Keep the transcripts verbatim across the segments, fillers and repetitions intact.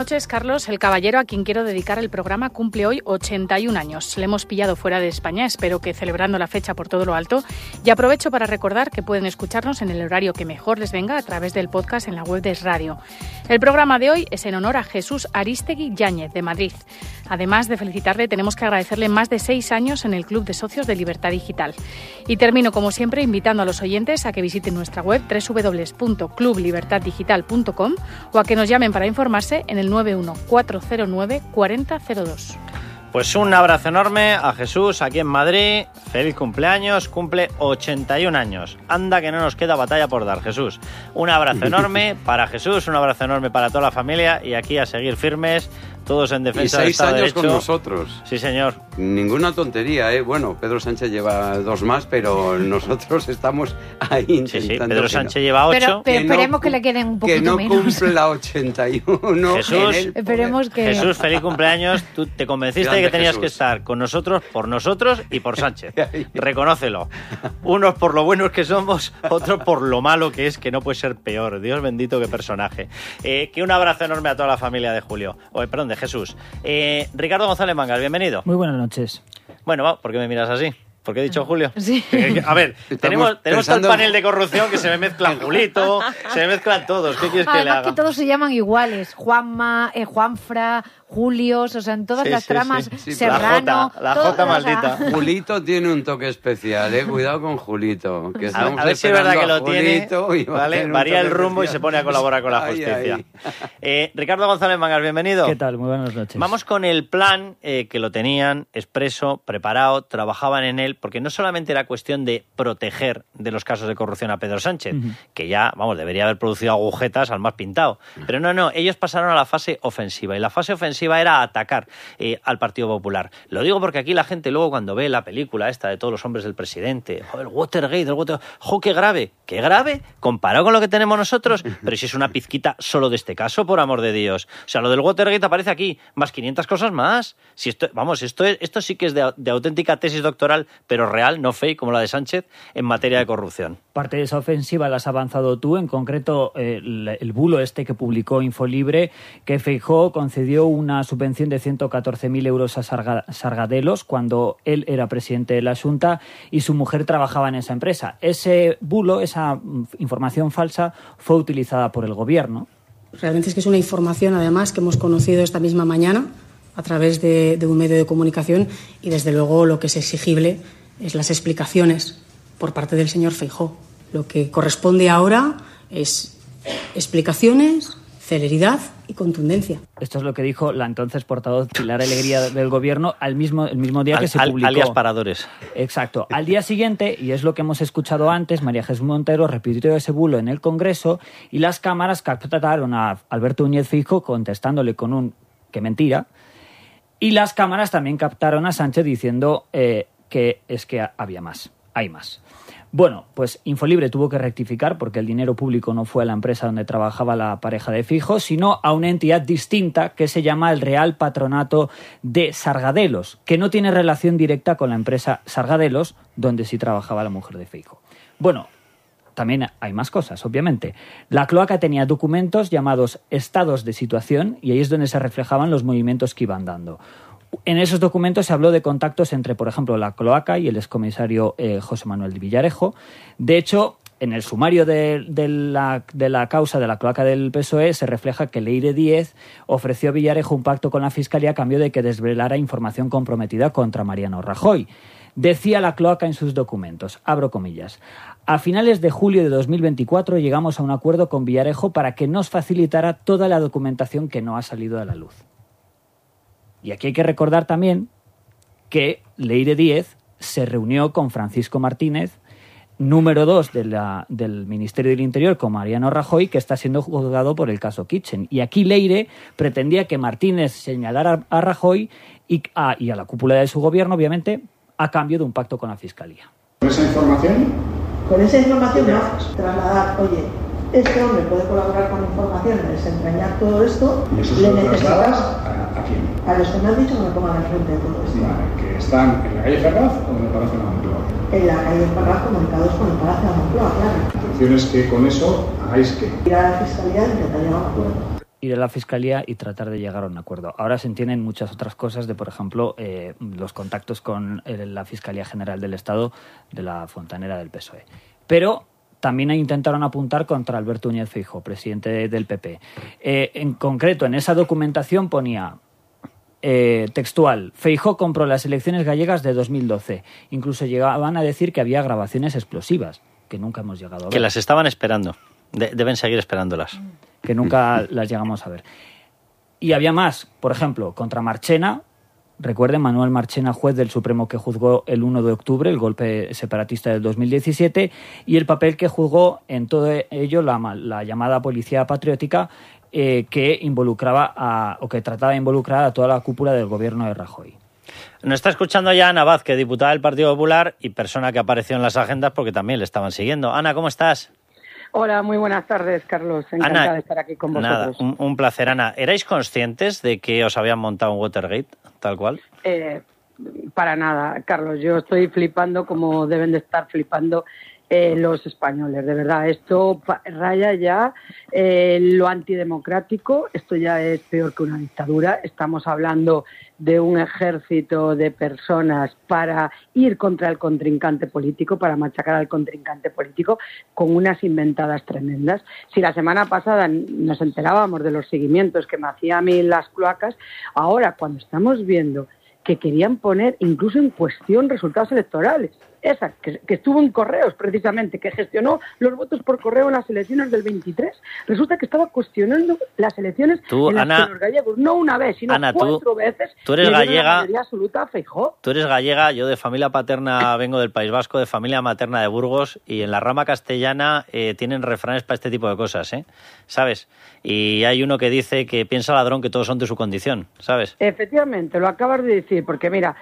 Buenas noches, Carlos. El caballero a quien quiero dedicar el programa cumple hoy ochenta y un años. Le hemos pillado fuera de España, espero que celebrando la fecha por todo lo alto. Y aprovecho para recordar que pueden escucharnos en el horario que mejor les venga a través del podcast en la web de Es Radio. El programa de hoy es en honor a Jesús Arístegui Yáñez, de Madrid. Además de felicitarle, tenemos que agradecerle más de seis años en el Club de Socios de Libertad Digital. Y termino, como siempre, invitando a los oyentes a que visiten nuestra web doble u doble u doble u punto club libertad digital punto com o a que nos llamen para informarse en el nueve uno cuatro cero nueve cuatro cero cero dos. Pues un abrazo enorme a Jesús aquí en Madrid. Feliz cumpleaños, cumple ochenta y un años. Anda que no nos queda batalla por dar, Jesús. Un abrazo enorme para Jesús, un abrazo enorme para toda la familia y aquí a seguir firmes, todos en defensa del Estado de Derecho. Y seis años con nosotros. Sí, señor. Ninguna tontería, ¿eh? Bueno, Pedro Sánchez lleva dos más, pero nosotros estamos ahí intentando. Sí, sí, Pedro Sánchez no, lleva ocho. Pero, pero esperemos no, que le queden un poquito menos. Que no menos. cumpla ochenta y uno. Jesús, esperemos que... Jesús, feliz cumpleaños. Tú te convenciste de que tenías Jesús. que estar con nosotros, por nosotros y por Sánchez. Reconócelo. Unos por lo buenos que somos, otros por lo malo que es, que no puede ser peor. Dios bendito, qué personaje. Eh, que un abrazo enorme a toda la familia de Julio. Oh, perdón, de Jesús. Eh, Ricardo González Mangas, bienvenido. Muy buenas noches. Bueno, va, ¿por qué me miras así? ¿Por qué he dicho Julio? Sí. A ver, tenemos, tenemos todo el panel de corrupción que se me mezclan Julito, se me mezclan todos. ¿Qué quieres que Además le haga? que todos se llaman iguales. Juanma, eh, Juanfra, Julios, o sea, en todas Sí, las sí, tramas, sí, sí. Serrano... La Jota, la todo, Jota o sea, maldita. Julito tiene un toque especial, ¿eh? Cuidado con Julito. Que A, a ver si es verdad que lo tiene, ¿vale? Varía el rumbo especial. Y se pone a colaborar con la justicia. Ay, ay. Eh, Ricardo González Mangas, bienvenido. ¿Qué tal? Muy buenas noches. Vamos con el plan eh, que lo tenían expreso, preparado, trabajaban en él, porque no solamente era cuestión de proteger de los casos de corrupción a Pedro Sánchez, uh-huh. que ya, vamos, debería haber producido agujetas al más pintado. Pero no, no, ellos pasaron a la fase ofensiva, y la fase ofensiva era atacar eh, al Partido Popular. Lo digo porque aquí la gente luego cuando ve la película esta de todos los hombres del presidente, oh, el Watergate, el Watergate, ¡jo, qué grave! ¡Qué grave! Comparado con lo que tenemos nosotros, pero si es una pizquita solo de este caso, por amor de Dios. O sea, lo del Watergate aparece aquí, más quinientas cosas más. Si esto, vamos, esto, es, esto sí que es de, de auténtica tesis doctoral, pero real, no fake, como la de Sánchez, en materia de corrupción. Parte de esa ofensiva la has avanzado tú, en concreto eh, el, el bulo este que publicó Infolibre, que Feijóo concedió una subvención de ciento catorce mil euros a Sarga, Sargadelos cuando él era presidente de la Xunta y su mujer trabajaba en esa empresa. Ese bulo, esa información falsa, fue utilizada por el gobierno. Realmente es que es una información, además, que hemos conocido esta misma mañana a través de, de un medio de comunicación y, desde luego, lo que es exigible es las explicaciones por parte del señor Feijóo. Lo que corresponde ahora es explicaciones, celeridad y contundencia. Esto es lo que dijo la entonces portavoz Pilar Alegría del Gobierno al mismo, el mismo día que al, se al, publicó. Alias Paradores. Exacto. Al día siguiente, y es lo que hemos escuchado antes, María Jesús Montero repitió ese bulo en el Congreso y las cámaras captaron a Alberto Núñez Feijóo contestándole con un «qué mentira», y las cámaras también captaron a Sánchez diciendo eh, que es que había más, hay más. Bueno, pues Infolibre tuvo que rectificar porque el dinero público no fue a la empresa donde trabajaba la pareja de Feijóo, sino a una entidad distinta que se llama el Real Patronato de Sargadelos, que no tiene relación directa con la empresa Sargadelos, donde sí trabajaba la mujer de Feijóo. Bueno, también hay más cosas, obviamente. La cloaca tenía documentos llamados estados de situación y ahí es donde se reflejaban los movimientos que iban dando. En esos documentos se habló de contactos entre, por ejemplo, la cloaca y el excomisario eh, José Manuel de Villarejo. De hecho, en el sumario de, de, la, de la causa de la cloaca del P S O E se refleja que Leire Díez ofreció a Villarejo un pacto con la Fiscalía a cambio de que desvelara información comprometida contra Mariano Rajoy. Decía la cloaca en sus documentos, abro comillas, a finales de julio de dos mil veinticuatro llegamos a un acuerdo con Villarejo para que nos facilitara toda la documentación que no ha salido a la luz. Y aquí hay que recordar también que Leire Díez se reunió con Francisco Martínez, número dos de la, del Ministerio del Interior, con Mariano Rajoy, que está siendo juzgado por el caso Kitchen. Y aquí Leire pretendía que Martínez señalara a Rajoy y a, y a la cúpula de su gobierno, obviamente, a cambio de un pacto con la Fiscalía. ¿Con esa información? Con esa información me haces trasladar, oye, este hombre puede colaborar con información en desentrañar todo esto. ¿Y eso se lo trasladas a, a quién? A los que me han dicho que me pongan al frente de todo esto. Vale, ¿que están en la calle Ferraz o en el Palacio de la Moncloa? En la calle Ferraz, comunicados con el Palacio de la Moncloa, claro. La intención es que con eso hagáis qué. Ir a la Fiscalía e intentar llegar a un acuerdo. ir a la Fiscalía y tratar de llegar a un acuerdo. Ahora se entienden muchas otras cosas de, por ejemplo, eh, los contactos con eh, la Fiscalía General del Estado de la fontanera del P S O E. Pero también intentaron apuntar contra Alberto Núñez Feijóo, presidente del P P. Eh, en concreto, en esa documentación ponía eh, textual: Feijóo compró las elecciones gallegas de dos mil doce. Incluso llegaban a decir que había grabaciones explosivas, que nunca hemos llegado a ver. Que las estaban esperando. De- deben seguir esperándolas. Que nunca las llegamos a ver. Y había más. Por ejemplo, contra Marchena. Recuerden, Manuel Marchena, juez del Supremo que juzgó el uno de octubre, el golpe separatista del dos mil diecisiete, y el papel que jugó en todo ello la, la llamada Policía Patriótica, eh, que involucraba a, o que trataba de involucrar a toda la cúpula del gobierno de Rajoy. Nos está escuchando ya Ana Vázquez, diputada del Partido Popular y persona que apareció en las agendas porque también le estaban siguiendo. Ana, ¿cómo estás? Hola, muy buenas tardes, Carlos. Encantada Ana, de estar aquí con vosotros. Nada, un, un placer, Ana. ¿Erais conscientes de que os habían montado un Watergate, tal cual? Eh, para nada, Carlos. Yo estoy flipando como deben de estar flipando eh, los españoles. De verdad, esto raya ya eh, lo antidemocrático. Esto ya es peor que una dictadura. Estamos hablando de un ejército de personas para ir contra el contrincante político, para machacar al contrincante político, con unas inventadas tremendas. Si la semana pasada nos enterábamos de los seguimientos que me hacían a mí las cloacas, ahora cuando estamos viendo que querían poner incluso en cuestión resultados electorales, esa que, que estuvo en correos precisamente, que gestionó los votos por correo en las elecciones del veintitrés, resulta que estaba cuestionando las elecciones tú, en las Ana, que los gallegos, no una vez, sino Ana, cuatro tú, veces, tú eres le dieron gallega, la mayoría absoluta a Feijóo. Tú eres gallega, yo de familia paterna vengo del País Vasco, de familia materna de Burgos, y en la rama castellana eh, tienen refranes para este tipo de cosas, ¿eh? ¿Sabes? Y hay uno que dice que piensa ladrón que todos son de su condición, ¿sabes? Efectivamente, lo acabas de decir, porque mira,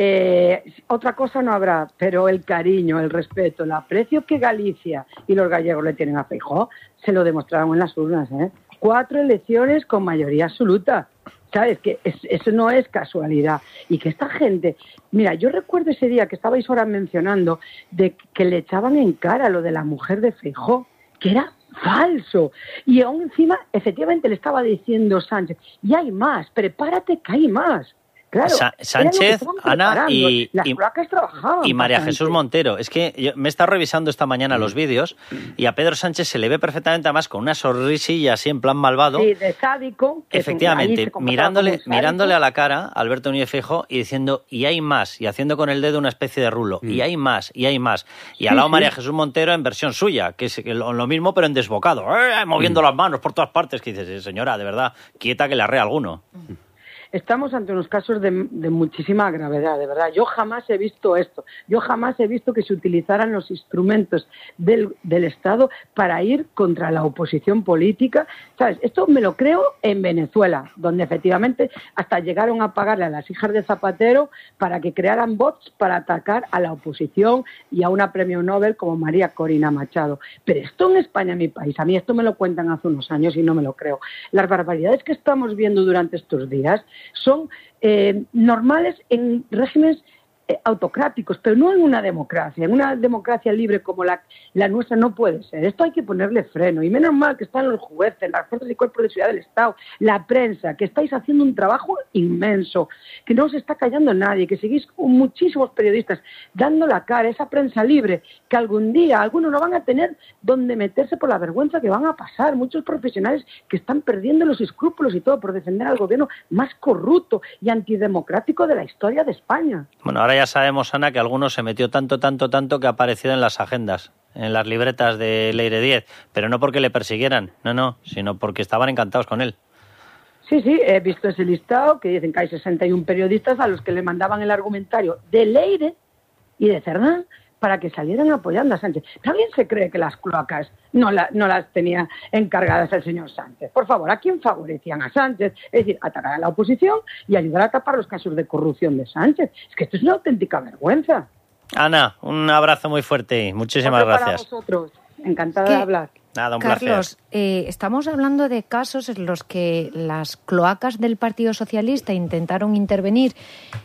eh, otra cosa no habrá, pero el cariño, el respeto, el aprecio que Galicia y los gallegos le tienen a Feijóo se lo demostraron en las urnas, ¿eh? Cuatro elecciones con mayoría absoluta. ¿Sabes? Que es, eso no es casualidad. Y que esta gente... Mira, yo recuerdo ese día que estabais ahora mencionando de que le echaban en cara lo de la mujer de Feijóo, que era falso. Y aún encima, efectivamente, le estaba diciendo Sánchez, y hay más, prepárate que hay más. Claro, Sa- Sánchez, Ana y, las y, placas trabajaban y María bastante. Jesús Montero. Es que yo me he estado revisando esta mañana los vídeos y a Pedro Sánchez se le ve perfectamente, además, con una sonrisilla así en plan malvado. Sí, de sádico. Que Efectivamente, se mirándole, como mirándole a la cara a Alberto Núñez Feijóo y diciendo, y hay más, y haciendo con el dedo una especie de rulo, mm. y hay más, y hay más. Y al lado sí, María sí. Jesús Montero en versión suya, que es lo, lo mismo pero en desbocado, ¡eh! moviendo mm. las manos por todas partes, que dices, señora, de verdad, quieta que le arrea alguno. Mm. Estamos ante unos casos de, de muchísima gravedad, de verdad. Yo jamás he visto esto. Yo jamás he visto que se utilizaran los instrumentos del, del Estado para ir contra la oposición política. ¿Sabes? Esto me lo creo en Venezuela, donde efectivamente hasta llegaron a pagarle a las hijas de Zapatero para que crearan bots para atacar a la oposición y a una premio Nobel como María Corina Machado. Pero esto en España, mi país, a mí esto me lo cuentan hace unos años y no me lo creo. Las barbaridades que estamos viendo durante estos días son eh, normales en regímenes eh, autocráticos, pero no en una democracia. En una democracia libre como la, la nuestra no puede ser. Esto hay que ponerle freno. Y menos mal que están los jueces, las fuerzas y cuerpos de seguridad del Estado, la prensa, que estáis haciendo un trabajo inmenso, que no os está callando nadie, que seguís con muchísimos periodistas dando la cara, esa prensa libre, que algún día algunos no van a tener donde meterse por la vergüenza que van a pasar. Muchos profesionales que están perdiendo los escrúpulos y todo por defender al gobierno más corrupto y antidemocrático de la historia de España. Bueno, ahora ya sabemos, Ana, que alguno se metió tanto, tanto, tanto que ha aparecido en las agendas, en las libretas de Leire diez, pero no porque le persiguieran, no, no, sino porque estaban encantados con él. Sí, sí, he visto ese listado que dicen que hay sesenta y uno periodistas a los que le mandaban el argumentario de Leire y de Cerdán para que salieran apoyando a Sánchez. ¿Alguien se cree que las cloacas no, la, no las tenía encargadas el señor Sánchez? Por favor, ¿a quién favorecían a Sánchez? Es decir, atacar a la oposición y ayudar a tapar los casos de corrupción de Sánchez. Es que esto es una auténtica vergüenza. Ana, un abrazo muy fuerte. Muchísimas Otro gracias. Para vosotros. Encantada ¿Qué? de hablar. Nada, un Carlos, placer. eh, estamos hablando de casos en los que las cloacas del Partido Socialista intentaron intervenir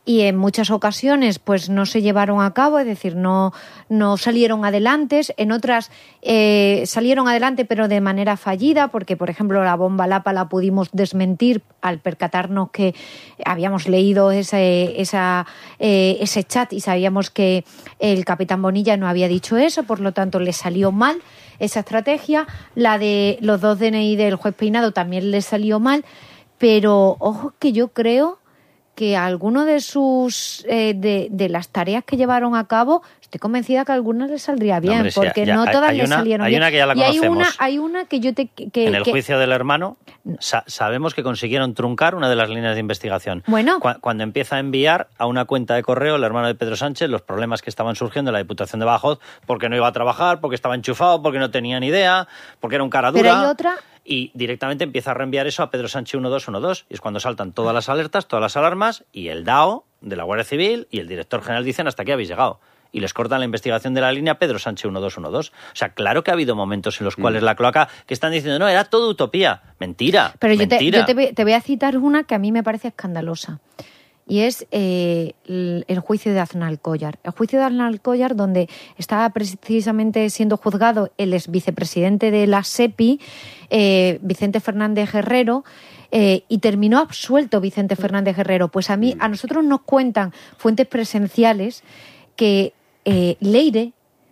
y en muchas ocasiones pues no se llevaron a cabo, es decir, no, no salieron adelante, en otras eh, salieron adelante pero de manera fallida, porque por ejemplo la bomba Lapa la pudimos desmentir al percatarnos que habíamos leído ese, esa, eh, ese chat y sabíamos que el capitán Bonilla no había dicho eso, por lo tanto le salió mal esa estrategia. La de los dos D N I del juez Peinado también le salió mal, pero ojo que yo creo que alguno de sus eh, de, de las tareas que llevaron a cabo, estoy convencida que a algunas les saldría bien, no, hombre, porque ya, ya, no todas les salieron hay bien. Una que ya la y hay conocemos. una, hay una que yo te que, en el que, juicio del hermano sa sabemos que consiguieron truncar una de las líneas de investigación. Bueno, Cu cuando empieza a enviar a una cuenta de correo el hermano de Pedro Sánchez los problemas que estaban surgiendo en la Diputación de Badajoz, porque no iba a trabajar, porque estaba enchufado, porque no tenía ni idea, porque era un cara dura. Pero hay otra. Y directamente empieza a reenviar eso a Pedro Sánchez uno dos uno dos. Y es cuando saltan todas las alertas, todas las alarmas, y el D A O de la Guardia Civil y el director general dicen hasta aquí habéis llegado. Y les cortan la investigación de la línea Pedro Sánchez uno dos uno dos. O sea, claro que ha habido momentos en los cuales mm. la cloaca que están diciendo, no, era todo utopía. Mentira, Pero yo, mentira. te, yo te, te voy a citar una que a mí me parece escandalosa. Y es eh, el, el juicio de Aznalcóllar. El juicio de Aznalcóllar, donde estaba precisamente siendo juzgado el ex vicepresidente de la SEPI, eh, Vicente Fernández Herrero, eh, y terminó absuelto Vicente Fernández Herrero. Pues a mí, a nosotros nos cuentan fuentes presenciales que eh, Leire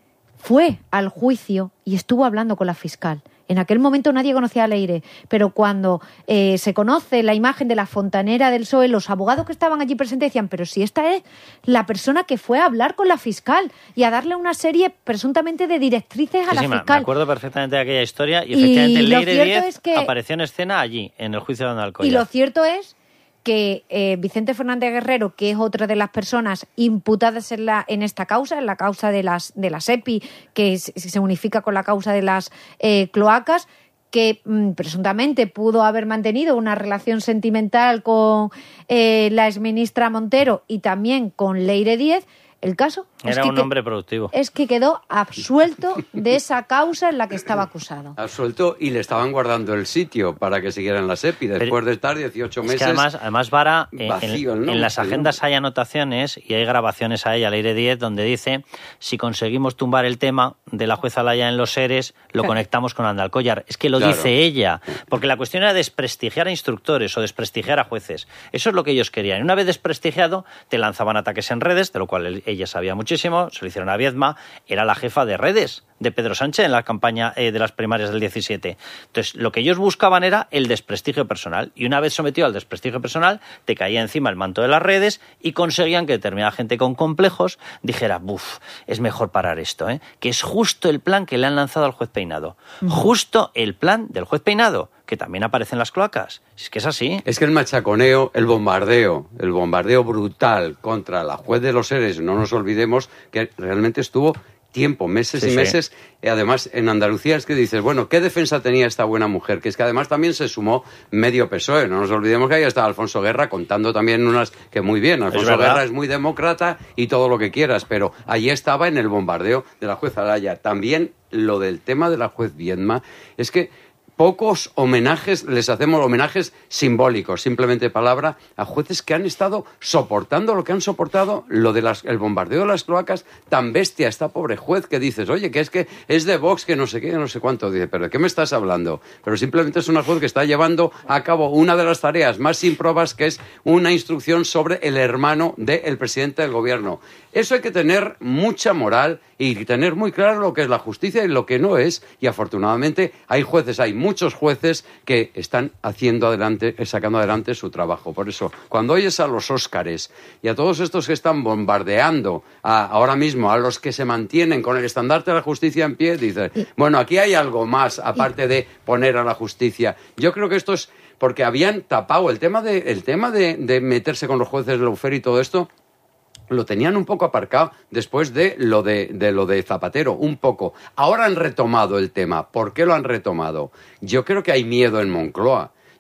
fue al juicio y estuvo hablando con la fiscal. En aquel momento nadie conocía a Leire, pero cuando eh, se conoce la imagen de la fontanera del P S O E, los abogados que estaban allí presentes decían, pero si esta es la persona que fue a hablar con la fiscal y a darle una serie presuntamente de directrices a sí, la sí, fiscal. Me acuerdo perfectamente de aquella historia y efectivamente y Leire Díez es que, apareció en escena allí, en el juicio de Aznalcóllar. Y lo cierto es que eh, Vicente Fernández Herrero, que es otra de las personas imputadas en, la, en esta causa, en la causa de las de la SEPI, que se, se unifica con la causa de las eh, cloacas, que mmm, presuntamente pudo haber mantenido una relación sentimental con eh, la exministra Montero y también con Leire Díez. El caso Era es que, un hombre productivo. Es que quedó absuelto de esa causa en la que estaba acusado. Absuelto y le estaban guardando el sitio para que siguiera en la SEPI después Pero, de estar dieciocho meses. Es que además, además Vara, vacío, en, ¿no? en las agendas hay anotaciones y hay grabaciones a ella, Leire Díez, donde dice si conseguimos tumbar el tema de la jueza Laya en los seres, lo claro. conectamos con Aznalcóllar. Es que lo claro. dice ella, porque la cuestión era desprestigiar a instructores o desprestigiar a jueces. Eso es lo que ellos querían. Y una vez desprestigiado, te lanzaban ataques en redes, de lo cual ella sabía muchísimo, se lo hicieron a Viedma, era la jefa de redes de Pedro Sánchez en la campaña eh, de las primarias del diecisiete. Entonces, lo que ellos buscaban era el desprestigio personal, y una vez sometido al desprestigio personal, te caía encima el manto de las redes y conseguían que determinada gente con complejos dijera, buf, es mejor parar esto, ¿eh? Que es justo el plan que le han lanzado al juez Peinado. Uh-huh. Justo el plan del juez Peinado, que también aparece en las cloacas. Es que es así. Es que el machaconeo, el bombardeo, el bombardeo brutal contra la juez de los seres, no nos olvidemos que realmente estuvo tiempo, meses sí, y meses. Sí. Además, en Andalucía es que dices, bueno, ¿qué defensa tenía esta buena mujer? Que es que además también se sumó medio P S O E. No nos olvidemos que ahí estaba Alfonso Guerra contando también unas que muy bien. Alfonso es Guerra es muy demócrata y todo lo que quieras, pero allí estaba en el bombardeo de la jueza Laya. También lo del tema de la juez Viedma es que pocos homenajes les hacemos, homenajes simbólicos, simplemente palabra, a jueces que han estado soportando lo que han soportado, lo de las, el bombardeo de las cloacas, tan bestia esta pobre juez que dices, oye, que es que es de Vox, que no sé qué, no sé cuánto, dice, pero ¿de qué me estás hablando? Pero simplemente es una juez que está llevando a cabo una de las tareas más improbas, que es una instrucción sobre el hermano del presidente del gobierno. Eso hay que tener mucha moral y tener muy claro lo que es la justicia y lo que no es, y afortunadamente hay jueces, hay muchos jueces que están haciendo adelante, sacando adelante su trabajo. Por eso, cuando oyes a los Óscares y a todos estos que están bombardeando a, ahora mismo, a los que se mantienen con el estandarte de la justicia en pie, dices, bueno, aquí hay algo más, aparte de poner a la justicia. Yo creo que esto es porque habían tapado el tema de, el tema de, de meterse con los jueces de Lawfare y todo esto, lo tenían un poco aparcado después de lo de, de lo de Zapatero, un poco. Ahora han retomado el tema. ¿Por qué lo han retomado? Yo creo que hay miedo en Moncloa.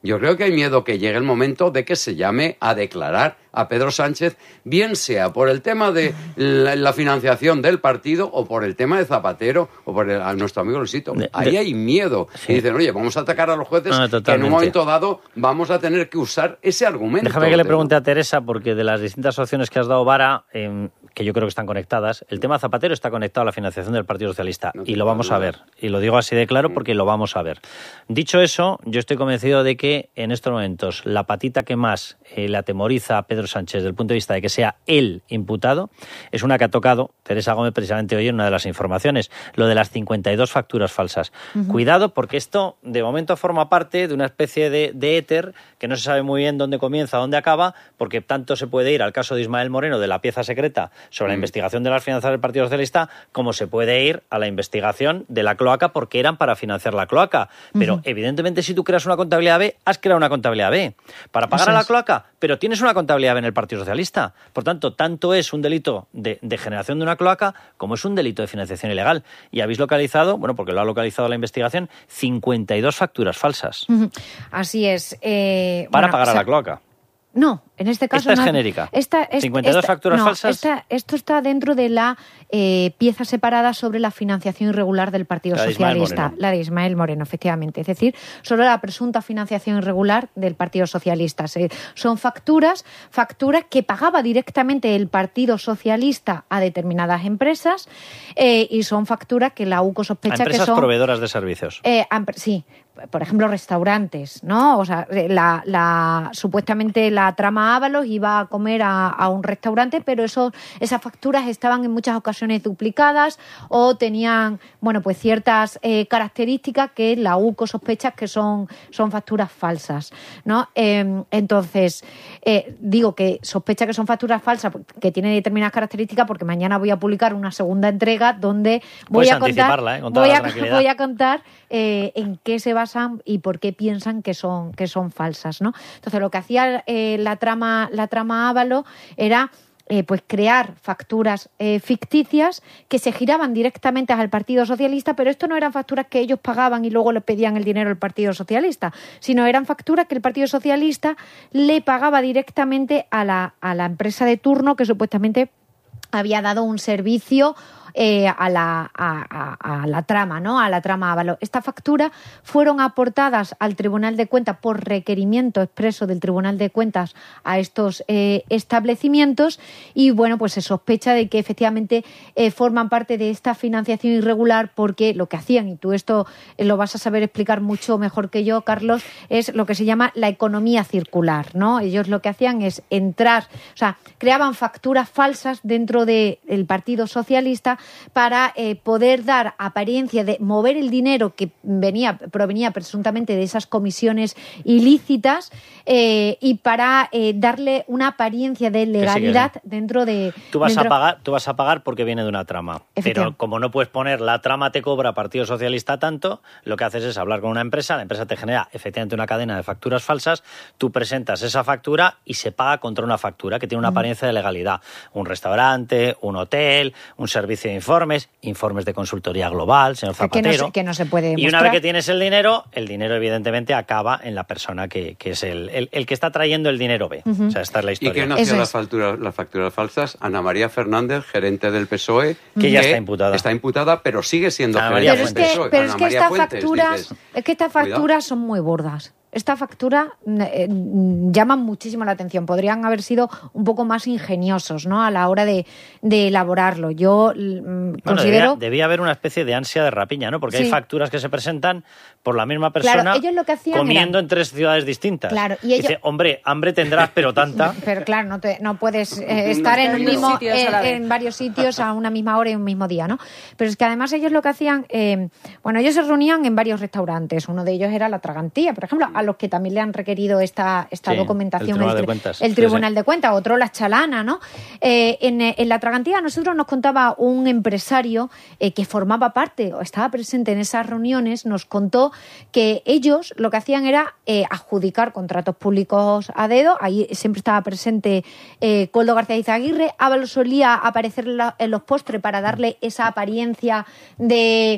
Yo creo que hay miedo que llegue el momento de que se llame a declarar a Pedro Sánchez, bien sea por el tema de la, la financiación del partido o por el tema de Zapatero o por el, a nuestro amigo Luisito. De, Ahí de, hay miedo. Sí. Y dicen, oye, vamos a atacar a los jueces, no, que en un momento dado vamos a tener que usar ese argumento. Déjame que le pregunte a Teresa, porque de las distintas opciones que has dado, Vara, eh, que yo creo que están conectadas, el tema Zapatero está conectado a la financiación del Partido Socialista, no y lo vamos duda. a ver. Y lo digo así de claro porque lo vamos a ver. Dicho eso, yo estoy convencido de que en estos momentos la patita que más eh, le atemoriza a Pedro Sánchez desde el punto de vista de que sea él imputado es una que ha tocado Teresa Gómez precisamente hoy en una de las informaciones, lo de las cincuenta y dos facturas falsas. Uh-huh. Cuidado, porque esto de momento forma parte de una especie de, de éter que no se sabe muy bien dónde comienza, dónde acaba, porque tanto se puede ir al caso de Ismael Moreno de la pieza secreta sobre uh-huh. la investigación de las finanzas del Partido Socialista, como se puede ir a la investigación de la cloaca, porque eran para financiar la cloaca. Pero uh-huh. evidentemente si tú creas una contabilidad B, has creado una contabilidad B para pagar a la cloaca, pero tienes una contabilidad B en el Partido Socialista. Por tanto, tanto es un delito de, de generación de una cloaca como es un delito de financiación ilegal. Y habéis localizado, bueno, porque lo ha localizado la investigación, cincuenta y dos facturas falsas. Así es. Eh, para bueno, pagar o sea, a la cloaca. No, en este caso esta no. es genérica. Esta, esta, cincuenta y dos esta, facturas no, falsas. Esta, esto está dentro de la eh, pieza separada sobre la financiación irregular del Partido la Socialista, de la de Ismael Moreno, efectivamente. Es decir, sobre la presunta financiación irregular del Partido Socialista. Se, son facturas, facturas que pagaba directamente el Partido Socialista a determinadas empresas eh, y son facturas que la U C O sospecha que son... Empresas proveedoras de servicios. Eh, sí. Por ejemplo, restaurantes, ¿no? O sea, la, la, supuestamente la trama Ábalos iba a comer a, a un restaurante, pero eso, esas facturas estaban en muchas ocasiones duplicadas o tenían, bueno, pues ciertas eh, características que la U C O sospecha que son, son facturas falsas, ¿no? Eh, entonces, eh, digo que sospecha que son facturas falsas, que tienen determinadas características, porque mañana voy a publicar una segunda entrega donde voy Puedes a contar, ¿eh? voy, a, voy a contar eh, en qué se va y por qué piensan que son que son falsas, ¿no? Entonces lo que hacía eh, la trama la trama Ávalo era eh, pues crear facturas eh, ficticias que se giraban directamente al Partido Socialista, pero esto no eran facturas que ellos pagaban y luego le pedían el dinero al Partido Socialista, sino eran facturas que el Partido Socialista le pagaba directamente a la a la empresa de turno que supuestamente había dado un servicio Eh, a, la, a, a, a la trama, ¿no? A la trama Ávalo. Estas facturas fueron aportadas al Tribunal de Cuentas por requerimiento expreso del Tribunal de Cuentas a estos eh, establecimientos y, bueno, pues se sospecha de que efectivamente eh, forman parte de esta financiación irregular porque lo que hacían, y tú esto lo vas a saber explicar mucho mejor que yo, Carlos, es lo que se llama la economía circular, ¿no? Ellos lo que hacían es entrar, o sea, creaban facturas falsas dentro del Partido Socialista para eh, poder dar apariencia de mover el dinero que venía provenía presuntamente de esas comisiones ilícitas eh, y para eh, darle una apariencia de legalidad que sí, que sí. dentro de... Tú vas, dentro... a pagar, tú vas a pagar porque viene de una trama, pero como no puedes poner la trama te cobra Partido Socialista tanto, lo que haces es hablar con una empresa, la empresa te genera efectivamente una cadena de facturas falsas, tú presentas esa factura y se paga contra una factura que tiene una apariencia de legalidad. Un restaurante, un hotel, un servicio de informes, informes de consultoría global, señor Zapatero. Que no se, que no se puede demostrar. Y una vez que tienes el dinero, el dinero evidentemente acaba en la persona que, que es el, el, el que está trayendo el dinero B. Uh-huh. O sea, esta es la historia. ¿Y quién hacía las facturas, las facturas falsas? Ana María Fernández, gerente del P S O E. Que, que ya está imputada. Está imputada, pero sigue siendo Ana gerente María del P S O E. Pero Ana es que, María estas Fuentes, facturas, dices, es que estas facturas cuidado. son muy burdas. Esta factura eh, llaman muchísimo la atención. Podrían haber sido un poco más ingeniosos, ¿no? A la hora de, de elaborarlo. Yo mm, bueno, considero... Debía, debía haber una especie de ansia de rapiña, ¿no? Porque sí. hay facturas que se presentan por la misma persona claro, ellos lo que hacían comiendo era... en tres ciudades distintas. Claro, y ellos... Dice, hombre, hambre tendrás, pero tanta... Pero claro, no, te, no puedes eh, estar en, un mismo, eh, en varios sitios a una misma hora y un mismo día, ¿no? Pero es que además ellos lo que hacían... Eh, bueno, ellos se reunían en varios restaurantes. Uno de ellos era La Tragantía, por ejemplo, a los que también le han requerido esta, esta sí, documentación el Tribunal el, de Cuentas, el Tribunal sí, de Cuentas, otro La Chalana, ¿no? Eh, en, en La Tragantía a nosotros nos contaba un empresario eh, que formaba parte o estaba presente en esas reuniones, nos contó que ellos lo que hacían era eh, adjudicar contratos públicos a dedo, ahí siempre estaba presente eh, Coldo García Izaguirre, Ábalos solía aparecer en, la, en los postres para darle esa apariencia de...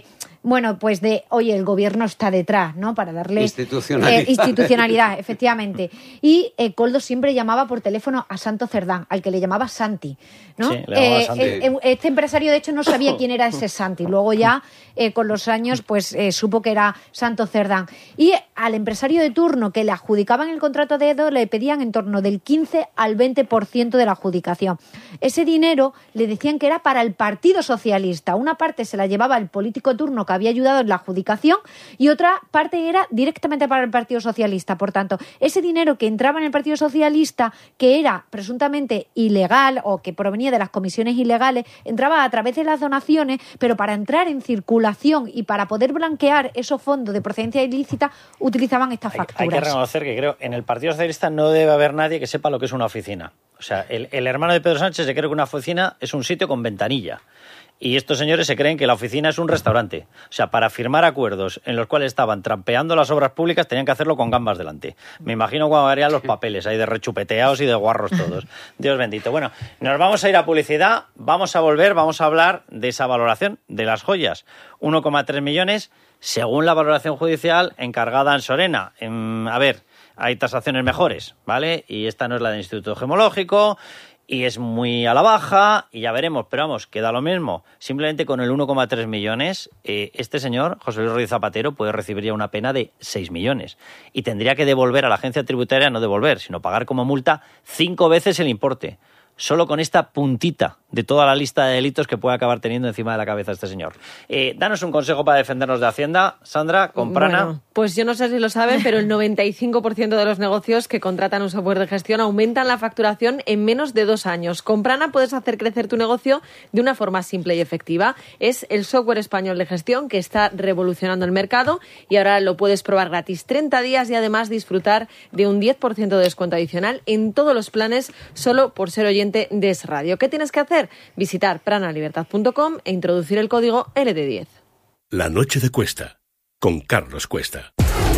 bueno, pues de, oye, el gobierno está detrás, ¿no? Para darle... Institucionalidad. Eh, institucionalidad, efectivamente. Y eh, Koldo siempre llamaba por teléfono a Santo Cerdán, al que le llamaba Santi, ¿no? Sí, le llamaba eh, Santi. eh, este empresario, de hecho, no sabía quién era ese Santi. Luego ya, eh, con los años, pues eh, supo que era Santo Cerdán. Y al empresario de turno que le adjudicaban el contrato a dedo le pedían en torno del quince al veinte por ciento de la adjudicación. Ese dinero le decían que era para el Partido Socialista. Una parte se la llevaba el político de turno que había ayudado en la adjudicación y otra parte era directamente para el Partido Socialista. Por tanto, ese dinero que entraba en el Partido Socialista, que era presuntamente ilegal o que provenía de las comisiones ilegales, entraba a través de las donaciones, pero para entrar en circulación y para poder blanquear esos fondos de procedencia ilícita utilizaban estas hay, facturas. Hay que reconocer que creo en el Partido Socialista no debe haber nadie que sepa lo que es una oficina. O sea, el, el hermano de Pedro Sánchez se cree que una oficina es un sitio con ventanilla. Y estos señores se creen que la oficina es un restaurante. O sea, para firmar acuerdos en los cuales estaban trampeando las obras públicas tenían que hacerlo con gambas delante. Me imagino cuando harían los papeles ahí de rechupeteados y de guarros todos. Dios bendito. Bueno, nos vamos a ir a publicidad, vamos a volver, vamos a hablar de esa valoración de las joyas. uno coma tres millones según la valoración judicial encargada en Sorena. En, a ver, hay tasaciones mejores, ¿vale? Y esta no es la del Instituto Gemológico... y es muy a la baja, y ya veremos, pero vamos, queda lo mismo. Simplemente con el uno coma tres millones, eh, este señor, José Luis Rodríguez Zapatero, puede recibir ya una pena de seis millones. Y tendría que devolver a la agencia tributaria, no devolver, sino pagar como multa cinco veces el importe. Solo con esta puntita de toda la lista de delitos que puede acabar teniendo encima de la cabeza este señor. Eh, danos un consejo para defendernos de Hacienda, Sandra, con Prana. Bueno, pues yo no sé si lo saben, pero el noventa y cinco por ciento de los negocios que contratan un software de gestión aumentan la facturación en menos de dos años. Con Prana puedes hacer crecer tu negocio de una forma simple y efectiva. Es el software español de gestión que está revolucionando el mercado y ahora lo puedes probar gratis treinta días y además disfrutar de un diez por ciento de descuento adicional en todos los planes solo por ser oyente de Es Radio. ¿Qué tienes que hacer? Visitar pranalibertad punto com e introducir el código L D diez. La noche de Cuesta, con Carlos Cuesta.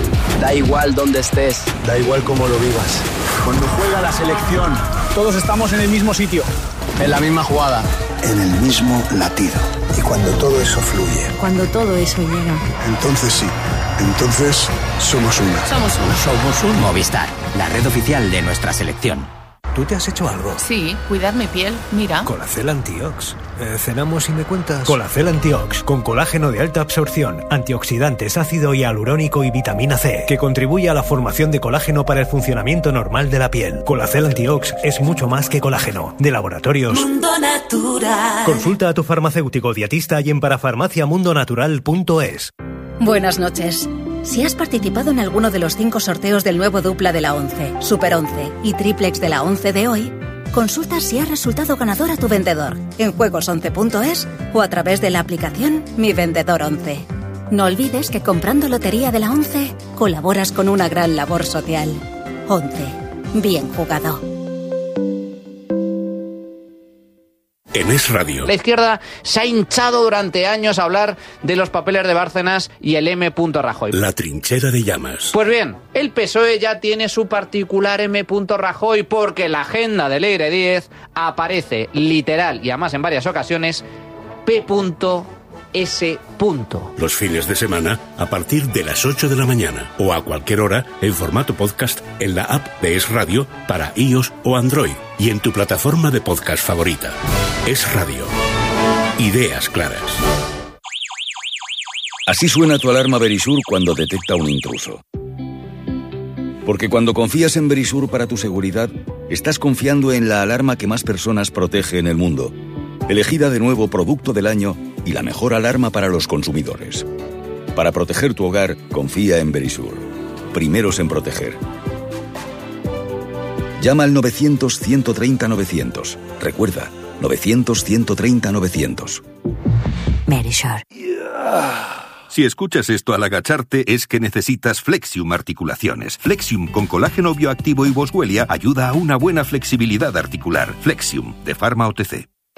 Da igual dónde estés, da igual cómo lo vivas. Cuando juega la selección, todos estamos en el mismo sitio, en la misma jugada, en el mismo latido. Y cuando todo eso fluye, cuando todo eso llega, entonces sí, entonces somos uno. Somos uno. Somos un Movistar, la red oficial de nuestra selección. ¿Tú te has hecho algo? Sí, cuidar mi piel, mira. Colacel Antiox. Eh, ¿Cenamos y me cuentas? Colacel Antiox, con colágeno de alta absorción, antioxidantes, ácido hialurónico y vitamina C, que contribuye a la formación de colágeno para el funcionamiento normal de la piel. Colacel Antiox es mucho más que colágeno. De Laboratorios Mundo Natural. Consulta a tu farmacéutico dietista y en parafarmacia mundo natural punto es. Buenas noches. Si has participado en alguno de los cinco sorteos del nuevo dupla de la once, Super once y Triplex de la once de hoy, consulta si has resultado ganador a tu vendedor en juegos once punto es o a través de la aplicación Mi Vendedor once. No olvides que comprando Lotería de la once colaboras con una gran labor social. once. Bien jugado. En Es Radio. La izquierda se ha hinchado durante años a hablar de los papeles de Bárcenas y el M. Rajoy. La trinchera de llamas. Pues bien, el P S O E ya tiene su particular M. Rajoy porque en la agenda del Eire diez aparece literal y además en varias ocasiones P. S. Los fines de semana a partir de las ocho de la mañana o a cualquier hora en formato podcast en la app de Es Radio para iOS o Android y en tu plataforma de podcast favorita. Es Radio. Ideas claras. Así suena tu alarma Verisur cuando detecta un intruso. Porque cuando confías en Verisur para tu seguridad, estás confiando en la alarma que más personas protege en el mundo. Elegida de nuevo Producto del Año y la mejor alarma para los consumidores. Para proteger tu hogar, confía en Verisur. Primeros en proteger. Llama al novecientos, ciento treinta, novecientos. Recuerda, novecientos, ciento treinta, novecientos. Verisur. Si escuchas esto al agacharte es que necesitas Flexium Articulaciones. Flexium con colágeno bioactivo y Boswellia ayuda a una buena flexibilidad articular. Flexium, de Pharma O T C.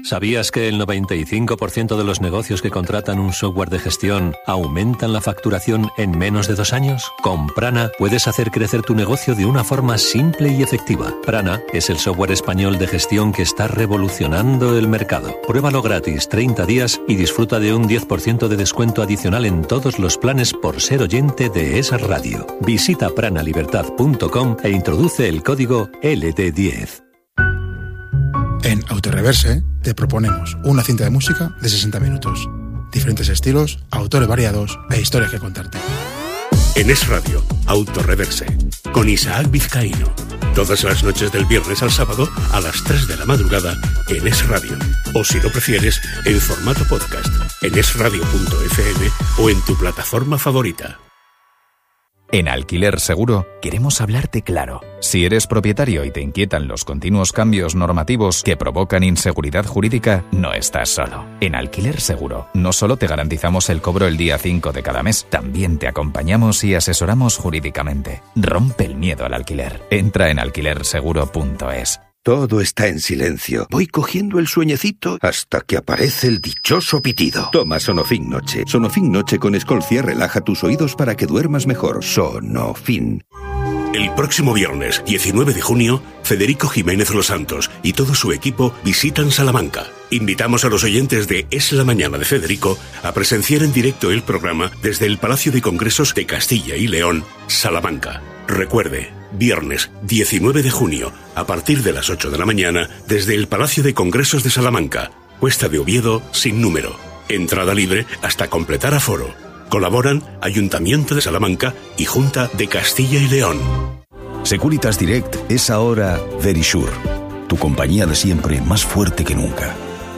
¿Sabías que el noventa y cinco por ciento de los negocios que contratan un software de gestión aumentan la facturación en menos de dos años? Con Prana puedes hacer crecer tu negocio de una forma simple y efectiva. Prana es el software español de gestión que está revolucionando el mercado. Pruébalo gratis treinta días y disfruta de un diez por ciento de descuento adicional en todos los planes por ser oyente de esa radio. Visita pranalibertad punto com e introduce el código L D diez. En Autoreverse te proponemos una cinta de música de sesenta minutos. Diferentes estilos, autores variados e historias que contarte. En Es Radio, Autoreverse, con Isaac Vizcaíno. Todas las noches del viernes al sábado a las tres de la madrugada en Es Radio. O si lo prefieres, en formato podcast, en es radio punto efe eme o en tu plataforma favorita. En Alquiler Seguro queremos hablarte claro. Si eres propietario y te inquietan los continuos cambios normativos que provocan inseguridad jurídica, no estás solo. En Alquiler Seguro no solo te garantizamos el cobro el día cinco de cada mes, también te acompañamos y asesoramos jurídicamente. Rompe el miedo al alquiler. Entra en alquiler seguro punto es. Todo está en silencio. Voy cogiendo el sueñecito hasta que aparece el dichoso pitido. Toma Sonofin Noche. Sonofin Noche con Escolcia relaja tus oídos para que duermas mejor. Sonofin. El próximo viernes, diecinueve de junio, Federico Jiménez Los Santos y todo su equipo visitan Salamanca. Invitamos a los oyentes de Es la Mañana de Federico a presenciar en directo el programa desde el Palacio de Congresos de Castilla y León, Salamanca. Recuerde, viernes diecinueve de junio, a partir de las ocho de la mañana, desde el Palacio de Congresos de Salamanca, Cuesta de Oviedo, sin número. Entrada libre hasta completar aforo. Colaboran Ayuntamiento de Salamanca y Junta de Castilla y León. Securitas Direct es ahora Verisure, tu compañía de siempre más fuerte que nunca.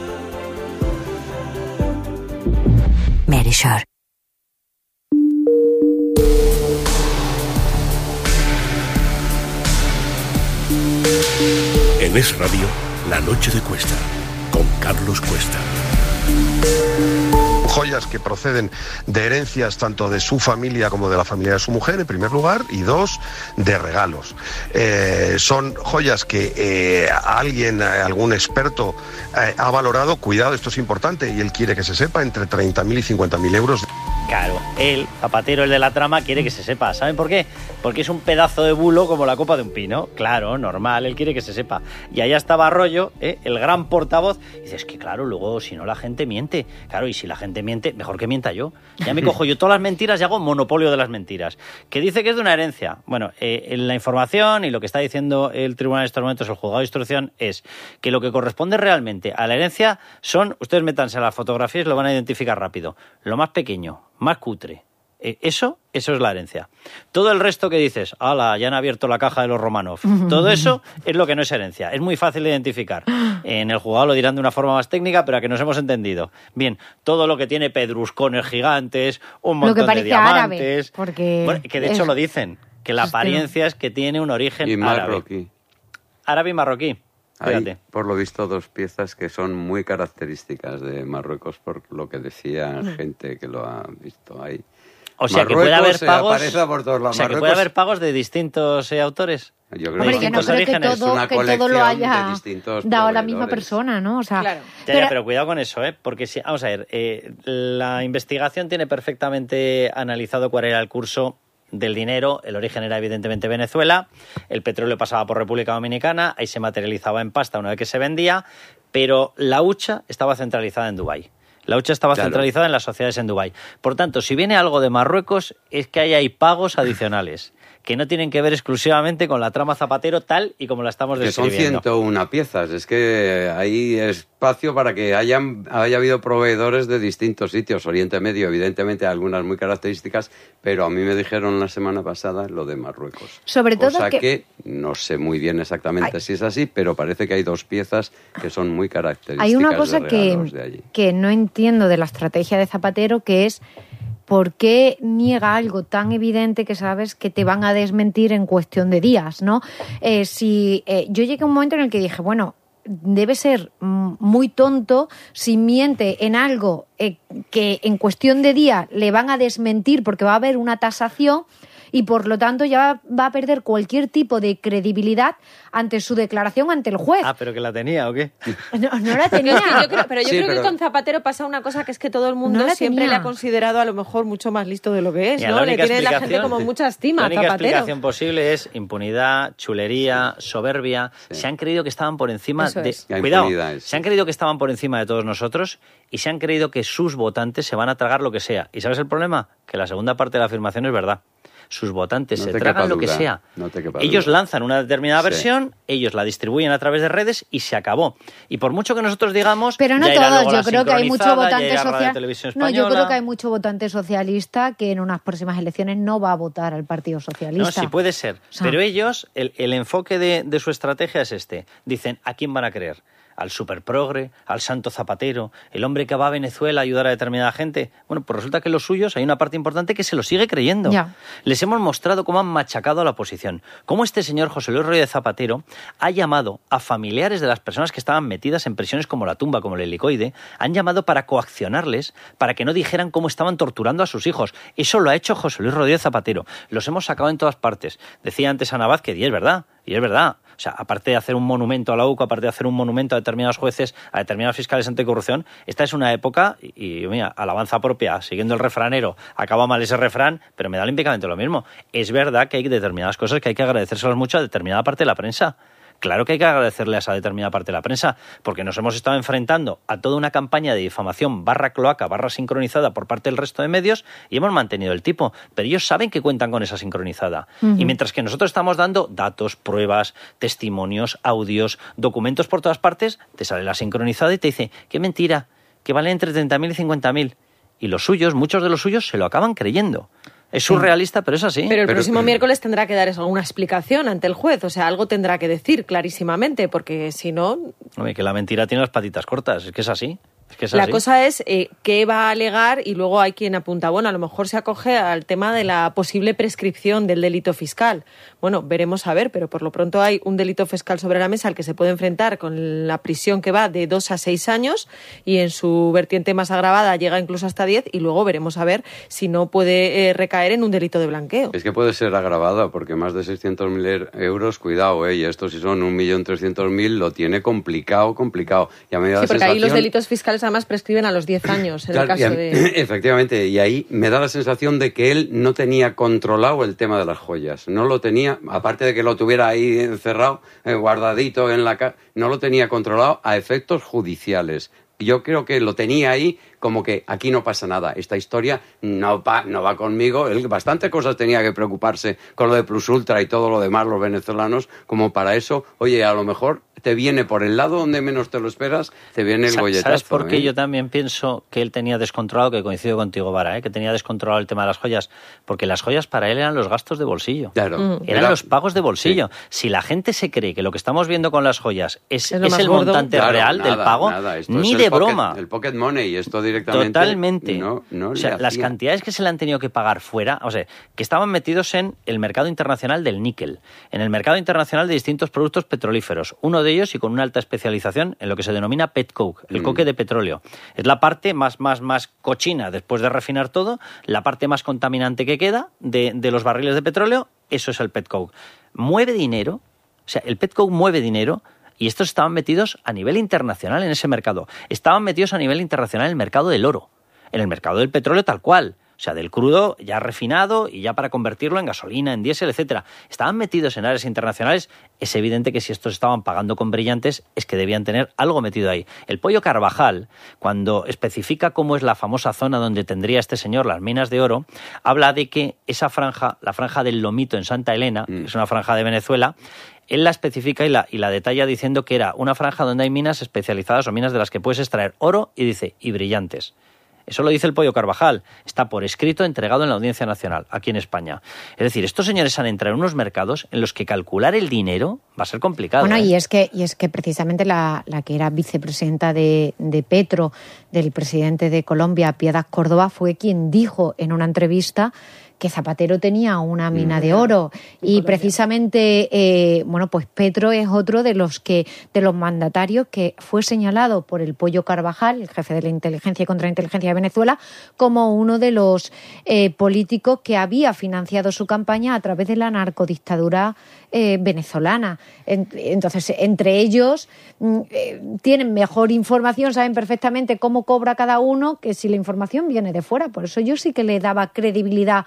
Verisure. En Es Radio, La Noche de Cuesta, con Carlos Cuesta. Joyas que proceden de herencias tanto de su familia como de la familia de su mujer, en primer lugar, y dos, de regalos. Eh, son joyas que eh, alguien, algún experto eh, ha valorado, cuidado, esto es importante, y él quiere que se sepa, entre treinta mil y cincuenta mil euros. Claro, él, Zapatero, el de la trama, quiere que se sepa. ¿Saben por qué? Porque es un pedazo de bulo como la copa de un pino. Claro, normal, él quiere que se sepa. Y allá estaba Arroyo, ¿eh? El gran portavoz. Y dices, es que claro, luego si no la gente miente. Claro, y si la gente miente, mejor que mienta yo. Ya me cojo yo todas las mentiras y hago monopolio de las mentiras. Que dice que es de una herencia. Bueno, eh, en la información y lo que está diciendo el tribunal en estos momentos, el juzgado de instrucción, es que lo que corresponde realmente a la herencia son, ustedes métanse a las fotografías y lo van a identificar rápido, lo más pequeño, más cutre. Eh, eso, eso es la herencia. Todo el resto que dices, ala, ya han abierto la caja de los Romanov, todo eso es lo que no es herencia. Es muy fácil de identificar. En el juzgado lo dirán de una forma más técnica, pero a que nos hemos entendido. Bien, todo lo que tiene pedruscones gigantes, un montón de diamantes. Árabe, porque bueno, que de hecho es... lo dicen, que la apariencia es que tiene un origen y marroquí. Árabe. Árabe y marroquí. Hay, por lo visto, dos piezas que son muy características de Marruecos, por lo que decía gente que lo ha visto ahí. O sea, Marruecos que puede haber pagos. Por todos lados. O sea, que puede haber pagos de distintos eh, autores. Yo creo Hombre, que yo no creo que todo, que todo lo haya dado la misma persona, ¿no? O sea, claro. ya, pero... Ya, pero cuidado con eso, ¿eh? Porque si, vamos a ver, eh, la investigación tiene perfectamente analizado cuál era el curso del dinero. El origen era evidentemente Venezuela, el petróleo pasaba por República Dominicana, ahí se materializaba en pasta una vez que se vendía, pero la hucha estaba centralizada en Dubái. La hucha estaba claro. centralizada en las sociedades en Dubái. Por tanto, si viene algo de Marruecos, es que ahí hay pagos adicionales que no tienen que ver exclusivamente con la trama Zapatero tal y como la estamos describiendo. Que son ciento una piezas. Es que hay espacio para que hayan, haya habido proveedores de distintos sitios. Oriente Medio, evidentemente, algunas muy características, pero a mí me dijeron la semana pasada lo de Marruecos. Sobre todo Cosa que... que no sé muy bien exactamente hay... si es así, pero parece que hay dos piezas que son muy características. Hay una cosa de que, de allí. que no entiendo de la estrategia de Zapatero, que es ¿por qué niega algo tan evidente que sabes que te van a desmentir en cuestión de días, ¿no? Eh, si eh, yo llegué a un momento en el que dije, bueno, debe ser muy tonto si miente en algo eh, que en cuestión de días le van a desmentir porque va a haber una tasación. y por lo tanto ya va a perder cualquier tipo de credibilidad ante su declaración ante el juez. Ah, pero que la tenía, ¿o qué? No, no la tenía. Yo creo, pero yo Sí, creo pero- que con Zapatero pasa una cosa que es que todo el mundo No la siempre tenía. le ha considerado a lo mejor mucho más listo de lo que es, Mira, ¿no? la Le única tiene la gente explicación- como mucha estima La a única Zapatero. explicación posible es impunidad, chulería, soberbia. Se han creído que estaban por encima Eso de... es. La Cuidado, impunidad es- se han creído que estaban por encima de todos nosotros y se han creído que sus votantes se van a tragar lo que sea. ¿Y sabes el problema? Que la segunda parte de la afirmación es verdad. Sus votantes No se te tragan quepa lo que duda, sea. no te quepa Ellos duda. lanzan una determinada Sí. versión, ellos la distribuyen a través de redes y se acabó. Y por mucho que nosotros digamos... Pero no ya irá todos, luego yo la creo que hay mucho sincronizada, ya votante irá Radio social. Televisión No, yo creo Española. que hay mucho votante socialista que en unas próximas elecciones no va a votar al Partido Socialista. No, sí puede ser. sea- Pero ellos, el, el enfoque de, de su estrategia es este. Dicen, ¿a quién van a creer? ¿Al superprogre? ¿Al santo Zapatero? ¿El hombre que va a Venezuela a ayudar a determinada gente? Bueno, pues resulta que los suyos hay una parte importante que se lo sigue creyendo. Ya. Les hemos mostrado cómo han machacado a la oposición. Cómo este señor José Luis Rodríguez Zapatero ha llamado a familiares de las personas que estaban metidas en prisiones como la tumba, como el helicoide, han llamado para coaccionarles, para que no dijeran cómo estaban torturando a sus hijos. Eso lo ha hecho José Luis Rodríguez Zapatero. Los hemos sacado en todas partes. Decía antes Ana Vázquez, y es verdad, y es verdad. O sea, aparte de hacer un monumento a la U C O, aparte de hacer un monumento a determinados jueces, a determinados fiscales anticorrupción, esta es una época, y, y mira, alabanza propia, siguiendo el refranero, acaba mal ese refrán, pero me da olímpicamente lo mismo. Es verdad que hay determinadas cosas que hay que agradecérselas mucho a determinada parte de la prensa. Claro que hay que agradecerle a esa determinada parte de la prensa, porque nos hemos estado enfrentando a toda una campaña de difamación barra cloaca, barra sincronizada por parte del resto de medios y hemos mantenido el tipo. Pero ellos saben que cuentan con esa sincronizada. Ujú. Y mientras que nosotros estamos dando datos, pruebas, testimonios, audios, documentos por todas partes, te sale la sincronizada y te dice, qué mentira, que vale entre treinta mil y cincuenta mil. Y los suyos, muchos de los suyos, se lo acaban creyendo. Es surrealista, pero es así. Pero el próximo miércoles tendrá que dar alguna explicación ante el juez, o sea, algo tendrá que decir clarísimamente, porque si no, Hombre, que la mentira tiene las patitas cortas, es que es así. Es que es la así. cosa es eh, qué va a alegar y luego hay quien apunta, bueno, a lo mejor se acoge al tema de la posible prescripción del delito fiscal. Bueno, veremos a ver, pero por lo pronto hay un delito fiscal sobre la mesa al que se puede enfrentar con la prisión que va de dos a seis años y en su vertiente más agravada llega incluso hasta diez y luego veremos a ver si no puede eh, recaer en un delito de blanqueo. Es que puede ser agravada porque más de seiscientos mil euros, cuidado, ¿eh? Y esto si son un millón trescientos mil lo tiene complicado, complicado. Y a mí me da Sí, la porque ahí los sensación- delitos fiscales además prescriben a los diez años, en Claro, el y a- caso de... Efectivamente, y ahí me da la sensación de que él no tenía controlado el tema de las joyas. No lo tenía, aparte de que lo tuviera ahí encerrado, eh, guardadito en la casa, no lo tenía controlado a efectos judiciales. Yo creo que lo tenía ahí como que aquí no pasa nada, esta historia no va, no va conmigo. Él bastante cosas tenía que preocuparse con lo de Plus Ultra y todo lo demás, los venezolanos, como para eso, oye, a lo mejor te viene por el lado donde menos te lo esperas, te viene el Sa- golletazo. ¿Sabes por qué ¿eh? yo también pienso que él tenía descontrolado, que coincido contigo, Vara, ¿eh? que tenía descontrolado el tema de las joyas? Porque las joyas para él eran los gastos de bolsillo. Claro. Mm. Eran Era- los pagos de bolsillo. Si la gente se cree que lo que estamos viendo con las joyas es, Es lo es más el gordo. montante Claro, real del nada, pago, nada, esto ni es el de pocket- broma. El pocket money, esto directamente. Totalmente. No, no o sea, le las hacía. cantidades que se le han tenido que pagar fuera, o sea, que estaban metidos en el mercado internacional del níquel, en el mercado internacional de distintos productos petrolíferos, uno de ellos y con una alta especialización en lo que se denomina petcoke, el Mm. coque de petróleo. Es la parte más, más, más cochina después de refinar todo, la parte más contaminante que queda de, de los barriles de petróleo, eso es el petcoke. Mueve dinero, o sea, el petcoke mueve dinero. Y estos estaban metidos a nivel internacional en ese mercado. Estaban metidos a nivel internacional en el mercado del oro, en el mercado del petróleo tal cual. O sea, del crudo ya refinado y ya para convertirlo en gasolina, en diésel, etcétera. Estaban metidos en áreas internacionales. Es evidente que si estos estaban pagando con brillantes, es que debían tener algo metido ahí. El Pollo Carvajal, cuando especifica cómo es la famosa zona donde tendría este señor las minas de oro, habla de que esa franja, la franja del Lomito en Santa Elena, que es una franja de Venezuela, él la especifica y la, y la detalla diciendo que era una franja donde hay minas especializadas o minas de las que puedes extraer oro y dice, y brillantes. Eso lo dice el Pollo Carvajal. Está por escrito, entregado en la Audiencia Nacional, aquí en España. Es decir, estos señores han entrado en unos mercados en los que calcular el dinero va a ser complicado. Bueno, ¿eh? y es que, y es que precisamente la, la que era vicepresidenta de, de Petro, del presidente de Colombia, Piedad Córdoba, fue quien dijo en una entrevista que Zapatero tenía una mina de oro y precisamente, eh, bueno, pues Petro es otro de los que de los mandatarios que fue señalado por el Pollo Carvajal, el jefe de la inteligencia y contrainteligencia de Venezuela, como uno de los eh, políticos que había financiado su campaña a través de la narcodictadura eh, venezolana. Entonces, entre ellos eh, tienen mejor información, saben perfectamente cómo cobra cada uno, que si la información viene de fuera. Por eso yo sí que le daba credibilidad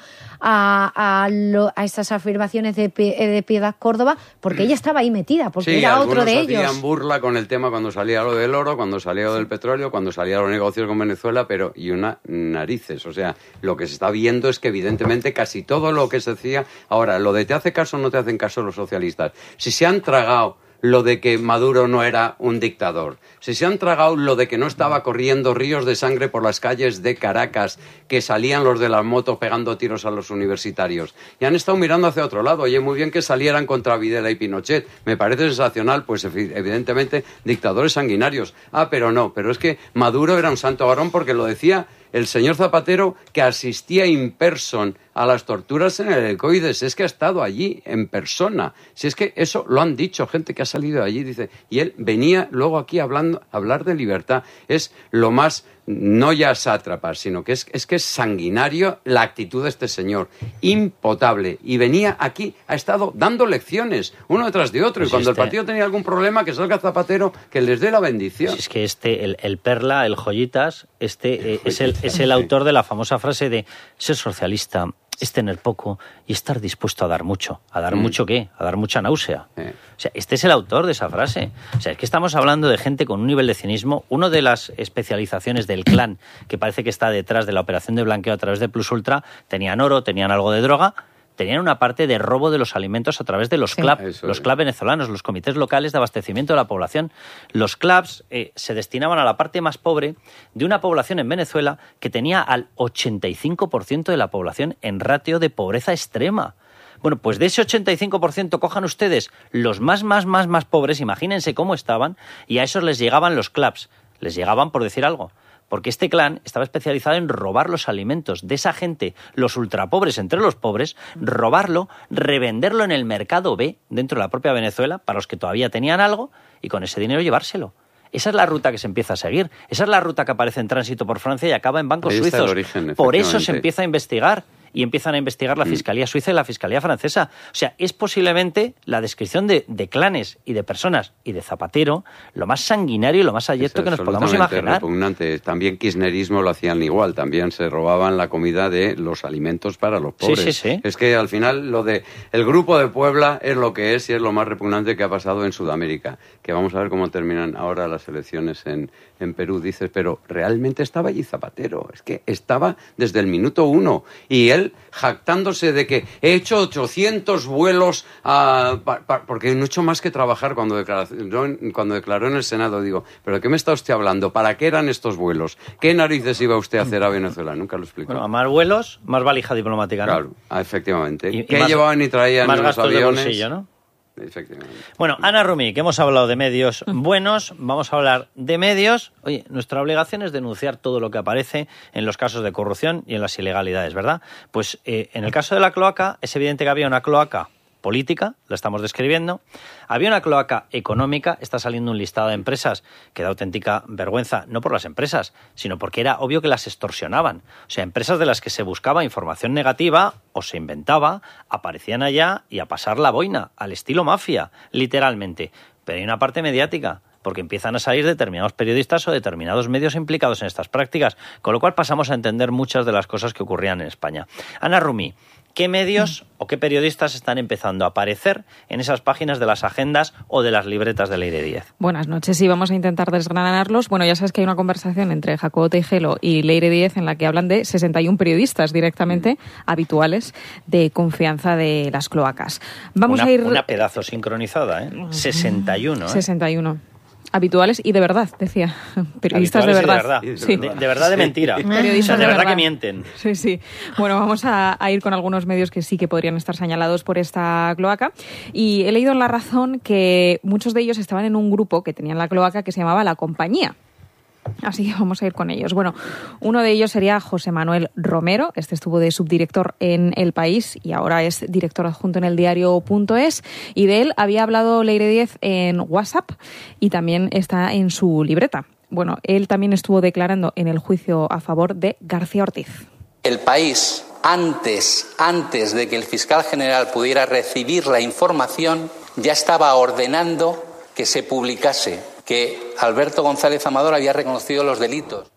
a, a, lo, a esas afirmaciones de, de Piedad Córdoba, porque ella estaba ahí metida, porque sí, era otro de hacían ellos. Burla con el tema cuando salía lo del oro, cuando salía lo del petróleo, cuando salían los negocios con Venezuela, pero y una narices. O sea, lo que se está viendo es que evidentemente casi todo lo que se decía... Ahora, lo de te hace caso o no te hacen caso los socialistas. Si se han tragado lo de que Maduro no era un dictador, si se han tragado lo de que no estaba corriendo ríos de sangre por las calles de Caracas, que salían los de las motos pegando tiros a los universitarios, y han estado mirando hacia otro lado. Oye, muy bien que salieran contra Videla y Pinochet, me parece sensacional, pues evidentemente dictadores sanguinarios. Ah, pero no, pero es que Maduro era un santo varón porque lo decía el señor Zapatero, que asistía in person a las torturas en el Helicoides. Es que ha estado allí en persona. Si es que eso lo han dicho gente que ha salido de allí, dice, y él venía luego aquí hablando, a hablar de libertad. Es lo más, no ya sátrapa, sino que es, es que es sanguinario la actitud de este señor, impotable. Y venía aquí, ha estado dando lecciones, uno detrás de otro, pues y cuando este... el partido tenía algún problema, que salga Zapatero, que les dé la bendición. Si es que este, el, el Perla, el Joyitas, este eh, es, el, es el autor de la famosa frase de ser socialista es tener poco y estar dispuesto a dar mucho. ¿A dar mm. mucho qué? A dar mucha náusea. Eh. O sea, este es el autor de esa frase. O sea, es que estamos hablando de gente con un nivel de cinismo. Una de las especializaciones del clan, que parece que está detrás de la operación de blanqueo a través de Plus Ultra, tenían oro, tenían algo de droga, tenían una parte de robo de los alimentos a través de los sí, clubs, los clubs venezolanos, los comités locales de abastecimiento de la población. Los clubs eh, se destinaban a la parte más pobre de una población en Venezuela que tenía al ochenta y cinco por ciento de la población en ratio de pobreza extrema. Bueno, pues de ese ochenta y cinco por ciento cojan ustedes los más, más, más, más pobres, imagínense cómo estaban, y a esos les llegaban los clubs. Les llegaban, por decir algo, porque este clan estaba especializado en robar los alimentos de esa gente, los ultrapobres entre los pobres, robarlo, revenderlo en el mercado B, dentro de la propia Venezuela, para los que todavía tenían algo, y con ese dinero llevárselo. Esa es la ruta que se empieza a seguir. Esa es la ruta que aparece en tránsito por Francia y acaba en bancos suizos. Origen, por eso se empieza a investigar. Y empiezan a investigar la Fiscalía mm. Suiza y la Fiscalía Francesa. O sea, es posiblemente la descripción de, de clanes y de personas y de Zapatero lo más sanguinario y lo más abyecto que nos podamos imaginar. Repugnante. También kirchnerismo lo hacían igual. También se robaban la comida de los alimentos para los pobres. Sí, sí, sí. Es que al final lo de el Grupo de Puebla es lo que es y es lo más repugnante que ha pasado en Sudamérica. Que vamos a ver cómo terminan ahora las elecciones en, en Perú. Dices, pero realmente estaba allí Zapatero. Es que estaba desde el minuto uno. Y él jactándose de que he hecho ochocientos vuelos a, pa, pa, porque no he hecho más que trabajar cuando declaró, cuando declaró en el Senado. Digo, ¿pero qué me está usted hablando? ¿Para qué eran estos vuelos? ¿Qué narices iba usted a hacer a Venezuela? Nunca lo explicó. Bueno, a más vuelos, más valija diplomática, ¿no? Claro, efectivamente. Y, ¿Qué y más, llevaban y traían más en los gastos aviones? De bolsillo, ¿no? Efectivamente. Bueno, Ana Rumi, que hemos hablado de medios buenos, vamos a hablar de medios. Oye, nuestra obligación es denunciar todo lo que aparece en los casos de corrupción y en las ilegalidades, ¿verdad? Pues eh, en el caso de la cloaca, es evidente que había una cloaca política, la estamos describiendo, había una cloaca económica, está saliendo un listado de empresas que da auténtica vergüenza, no por las empresas, sino porque era obvio que las extorsionaban. O sea, empresas de las que se buscaba información negativa o se inventaba, aparecían allá y a pasar la boina, al estilo mafia, literalmente. Pero hay una parte mediática, porque empiezan a salir determinados periodistas o determinados medios implicados en estas prácticas, con lo cual pasamos a entender muchas de las cosas que ocurrían en España. Ana Rumi, ¿qué medios o qué periodistas están empezando a aparecer en esas páginas de las agendas o de las libretas de Leire Díez? Buenas noches, y vamos a intentar desgranarlos. Bueno, ya sabes que hay una conversación entre Jacobo Teijelo y Leire Díez en la que hablan de sesenta y uno periodistas directamente habituales de confianza de las cloacas. Vamos una, a ir... Una pedazo sincronizada, ¿eh? sesenta y uno, ¿eh? sesenta y uno. Habituales y de verdad, decía. Periodistas de verdad. De verdad, sí. de, de verdad de mentira. Sí. Periodistas o sea, de, de verdad, verdad que mienten. Sí, sí. Bueno, vamos a, a ir con algunos medios que sí que podrían estar señalados por esta cloaca. Y he leído en La Razón que muchos de ellos estaban en un grupo que tenían la cloaca que se llamaba La Compañía. Así que vamos a ir con ellos. Bueno, uno de ellos sería José Manuel Romero. Este estuvo de subdirector en El País y ahora es director adjunto en el diario punto es. Y de él había hablado Leire Díez en WhatsApp y también está en su libreta. Bueno, él también estuvo declarando en el juicio a favor de García Ortiz. El País, antes, antes de que el fiscal general pudiera recibir la información, ya estaba ordenando que se publicase que Alberto González Amador había reconocido los delitos.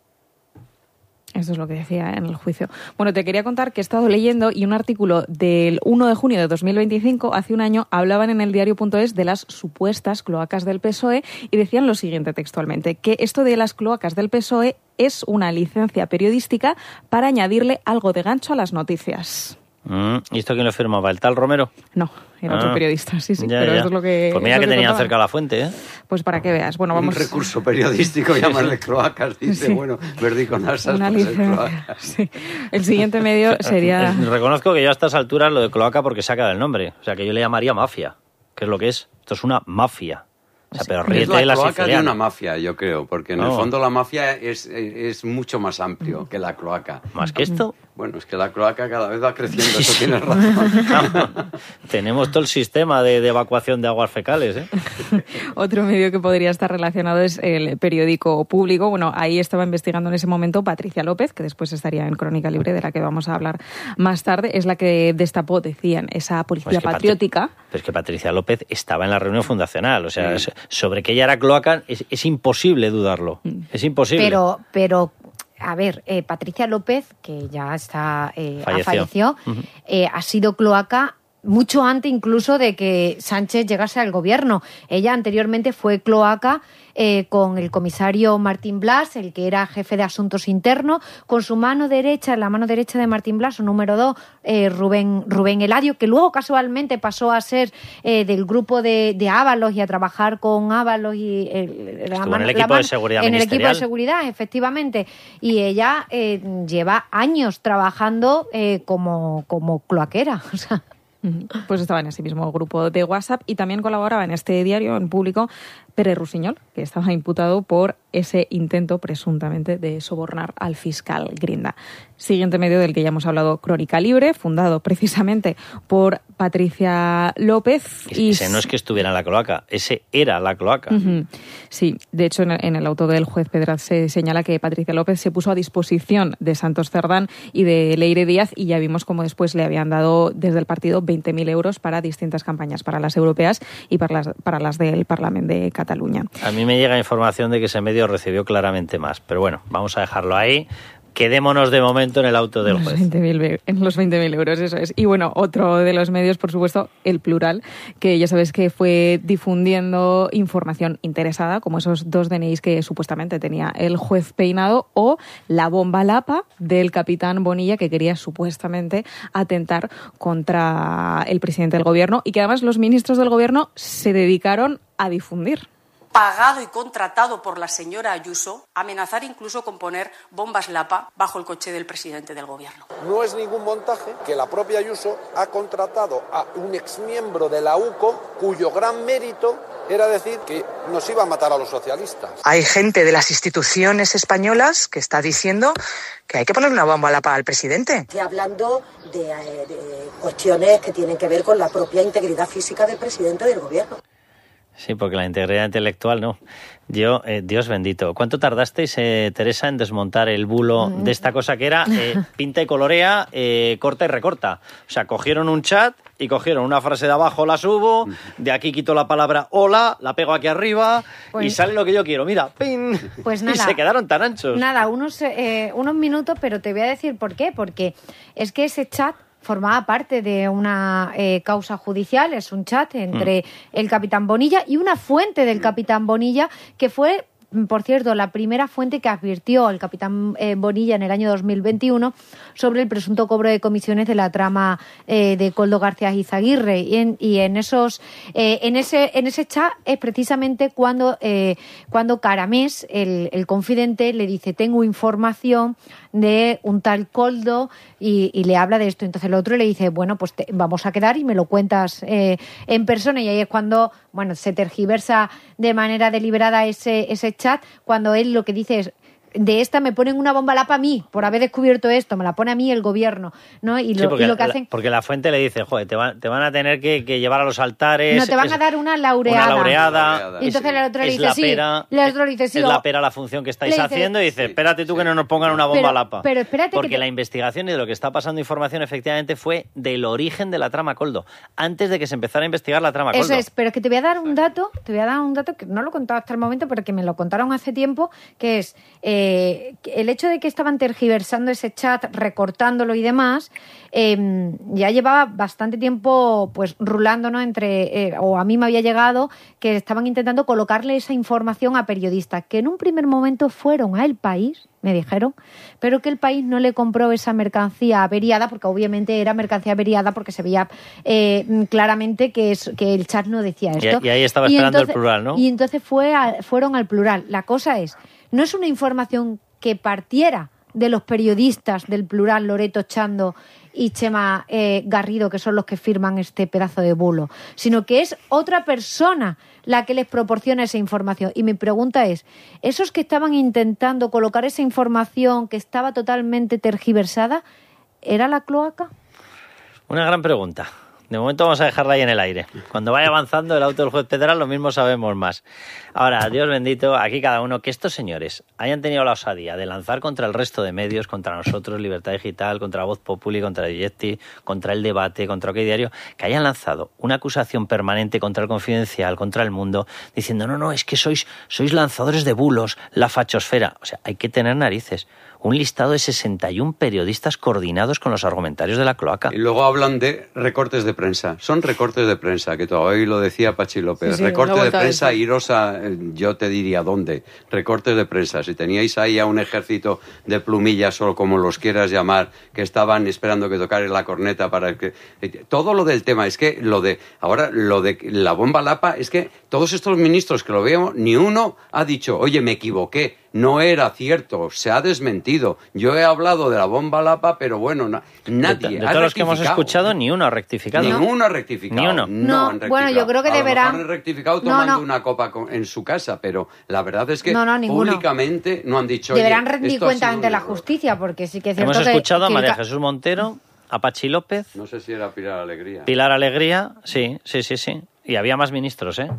Esto es lo que decía en el juicio. Bueno, te quería contar que he estado leyendo y un artículo del uno de junio de dos mil veinticinco, hace un año, hablaban en el diario punto es de las supuestas cloacas del P S O E y decían lo siguiente textualmente, que esto de las cloacas del P S O E es una licencia periodística para añadirle algo de gancho a las noticias. Mm, ¿Y esto quién lo firmaba? ¿El tal Romero? No, era ah, otro periodista, sí, sí, ya, pero ya. eso es lo que... Pues mira que, que tenían cerca la fuente, ¿eh? Pues para que veas. Bueno, vamos... Un recurso periodístico, llamarle cloacas, dice, sí. Bueno, Verdi con asas, una pues licencia, sí. El siguiente medio sería... Reconozco que yo a estas alturas lo de cloaca porque se ha quedado el nombre. O sea, que yo le llamaría mafia, que es lo que es. Esto es una mafia. O sea, pero ríete de la cloaca de una mafia, yo creo, porque en no. el fondo la mafia es, es mucho más amplio que la cloaca. ¿Más que esto? Bueno, es que la cloaca cada vez va creciendo, eso tienes razón. Tenemos todo el sistema de, de evacuación de aguas fecales, ¿eh? Otro medio que podría estar relacionado es el periódico Público. Bueno, ahí estaba investigando en ese momento Patricia López, que después estaría en Crónica Libre, de la que vamos a hablar más tarde. Es la que destapó, decían, esa policía pues patriótica. Patri- pero es que Patricia López estaba en la reunión fundacional. O sea, sí. sobre que ella era cloaca es, es imposible dudarlo. Es imposible. Pero, pero a ver, eh, Patricia López, que ya está eh, falleció, falleció uh-huh. eh, ha sido cloaca mucho antes incluso de que Sánchez llegase al gobierno. Ella anteriormente fue cloaca eh, con el comisario Martín Blas, el que era jefe de asuntos internos, con su mano derecha, la mano derecha de Martín Blas, su número dos, eh, Rubén, Rubén Eladio, que luego casualmente pasó a ser eh, del grupo de, de Ábalos y a trabajar con Ábalos y eh, la Estuvo mano, en el equipo mano, de seguridad en el equipo de ministerial. seguridad, efectivamente. Y ella eh, lleva años trabajando eh, como, como cloaquera, o sea... Pues estaba en ese mismo grupo de WhatsApp y también colaboraba en este diario, en Público, Pérez Rusiñol, que estaba imputado por ese intento presuntamente de sobornar al fiscal Grinda. Siguiente medio del que ya hemos hablado, Crónica Libre, fundado precisamente por Patricia López. Y ese no es que estuviera en la cloaca, ese era la cloaca. Uh-huh. Sí, de hecho en el, en el auto del juez Pedraz se señala que Patricia López se puso a disposición de Santos Cerdán y de Leire Díaz y ya vimos cómo después le habían dado desde el partido veinte mil euros para distintas campañas, para las europeas y para las, para las del Parlamento de Cataluña. A mí me llega información de que ese medio recibió claramente más, pero bueno, vamos a dejarlo ahí. Quedémonos de momento en el auto del juez. En los veinte mil euros, eso es. Y bueno, otro de los medios, por supuesto, El Plural, que ya sabes que fue difundiendo información interesada, como esos dos D N Is que supuestamente tenía el juez Peinado, o la bomba Lapa del capitán Bonilla, que quería supuestamente atentar contra el presidente del gobierno y que además los ministros del gobierno se dedicaron a difundir. Pagado y contratado por la señora Ayuso, amenazar incluso con poner bombas Lapa bajo el coche del presidente del gobierno. No es ningún montaje que la propia Ayuso ha contratado a un exmiembro de la U C O cuyo gran mérito era decir que nos iba a matar a los socialistas. Hay gente de las instituciones españolas que está diciendo que hay que poner una bomba Lapa al presidente. Estoy hablando de, de cuestiones que tienen que ver con la propia integridad física del presidente del gobierno. Sí, porque la integridad intelectual no. Yo, eh, Dios bendito. ¿Cuánto tardasteis, eh, Teresa, en desmontar el bulo de esta cosa que era eh, pinta y colorea, eh, corta y recorta? O sea, cogieron un chat y cogieron una frase de abajo, la subo, de aquí quito la palabra hola, la pego aquí arriba pues, y sale lo que yo quiero. Mira, ¡pin! Pues nada, y se quedaron tan anchos. Nada, unos, eh, unos minutos, pero te voy a decir por qué. Porque es que ese chat formaba parte de una eh, causa judicial, es un chat entre mm. el capitán Bonilla y una fuente del capitán Bonilla que fue, por cierto, la primera fuente que advirtió al capitán eh, Bonilla en el año dos mil veintiuno sobre el presunto cobro de comisiones de la trama eh, de Koldo García Izaguirre. Y en, y en esos eh, en ese en ese chat es precisamente cuando eh, cuando Caramés, el, el confidente, le dice: tengo información de un tal Koldo y, y le habla de esto. Entonces el otro le dice: bueno, pues te, vamos a quedar y me lo cuentas eh, en persona. Y ahí es cuando, bueno, se tergiversa de manera deliberada ese ese chat, cuando él lo que dice es: de esta me ponen una bomba lapa a mí por haber descubierto esto, me la pone a mí el gobierno, ¿no? Y lo, sí, porque, y lo que la, hacen... porque la fuente le dice, joder, te, va, te van a tener que, que llevar a los altares... No, te van es, a dar una laureada. Una laureada. Y entonces el otro le dice, sí, pera, el otro le dice, sí. Es o, la pera la función que estáis dice, haciendo y dice, espérate tú que no nos pongan una bomba pero, lapa. Pero espérate porque que te... la investigación y de lo que está pasando información efectivamente fue del origen de la trama Koldo, antes de que se empezara a investigar la trama Koldo. Eso es, pero es que te voy a dar un dato, te voy a dar un dato que no lo he contado hasta el momento, pero que me lo contaron hace tiempo, que es eh, el hecho de que estaban tergiversando ese chat, recortándolo y demás, eh, ya llevaba bastante tiempo pues rulando, ¿no? Entre, eh, o a mí me había llegado que estaban intentando colocarle esa información a periodistas que en un primer momento fueron a El País, me dijeron, pero que El País no le compró esa mercancía averiada, porque obviamente era mercancía averiada porque se veía eh, claramente que, es, que el chat no decía esto. Y, y ahí estaba y esperando entonces, el plural, ¿no? Y entonces fue a, fueron al plural. La cosa es, no es una información que partiera de los periodistas del plural, Loreto Chando y Chema eh, Garrido, que son los que firman este pedazo de bulo, sino que es otra persona la que les proporciona esa información. Y mi pregunta es, ¿esos que estaban intentando colocar esa información que estaba totalmente tergiversada, era la cloaca? Una gran pregunta. De momento vamos a dejarla ahí en el aire. Cuando vaya avanzando el auto del juez Pedral, lo mismo sabemos más. Ahora, Dios bendito, aquí cada uno, que estos señores hayan tenido la osadía de lanzar contra el resto de medios, contra nosotros, Libertad Digital, contra Voz Populi, contra Digetti, contra El Debate, contra OK Diario, que hayan lanzado una acusación permanente contra El Confidencial, contra El Mundo, diciendo, no, no, es que sois, sois lanzadores de bulos, la fachosfera. O sea, hay que tener narices. Un listado de sesenta y uno periodistas coordinados con los argumentarios de la cloaca. Y luego hablan de recortes de prensa. Son recortes de prensa, que todavía lo decía Pachi López. Sí, sí, recortes de prensa, iros a, yo te diría dónde. Recortes de prensa. Si teníais ahí a un ejército de plumillas o como los quieras llamar, que estaban esperando que tocara la corneta para que... Todo lo del tema, es que lo de... Ahora, lo de la bomba lapa, es que todos estos ministros que lo vemos, ni uno ha dicho, oye, me equivoqué. No era cierto, se ha desmentido. Yo he hablado de la bomba lapa, pero bueno, na, nadie de, de todos los que hemos escuchado, ni uno ha rectificado. Ni uno ha rectificado. Ni uno. No, no bueno, yo creo que a deberán... A lo mejor han rectificado tomando no, no. una copa con, en su casa, pero la verdad es que no, no, públicamente no han dicho... Deberán rendir cuenta ante la justicia, porque sí que es cierto hemos que... Hemos escuchado que a María el... Jesús Montero, a Pachi López... No sé si era Pilar Alegría. Pilar Alegría, sí, sí, sí, sí. Y había más ministros, ¿eh?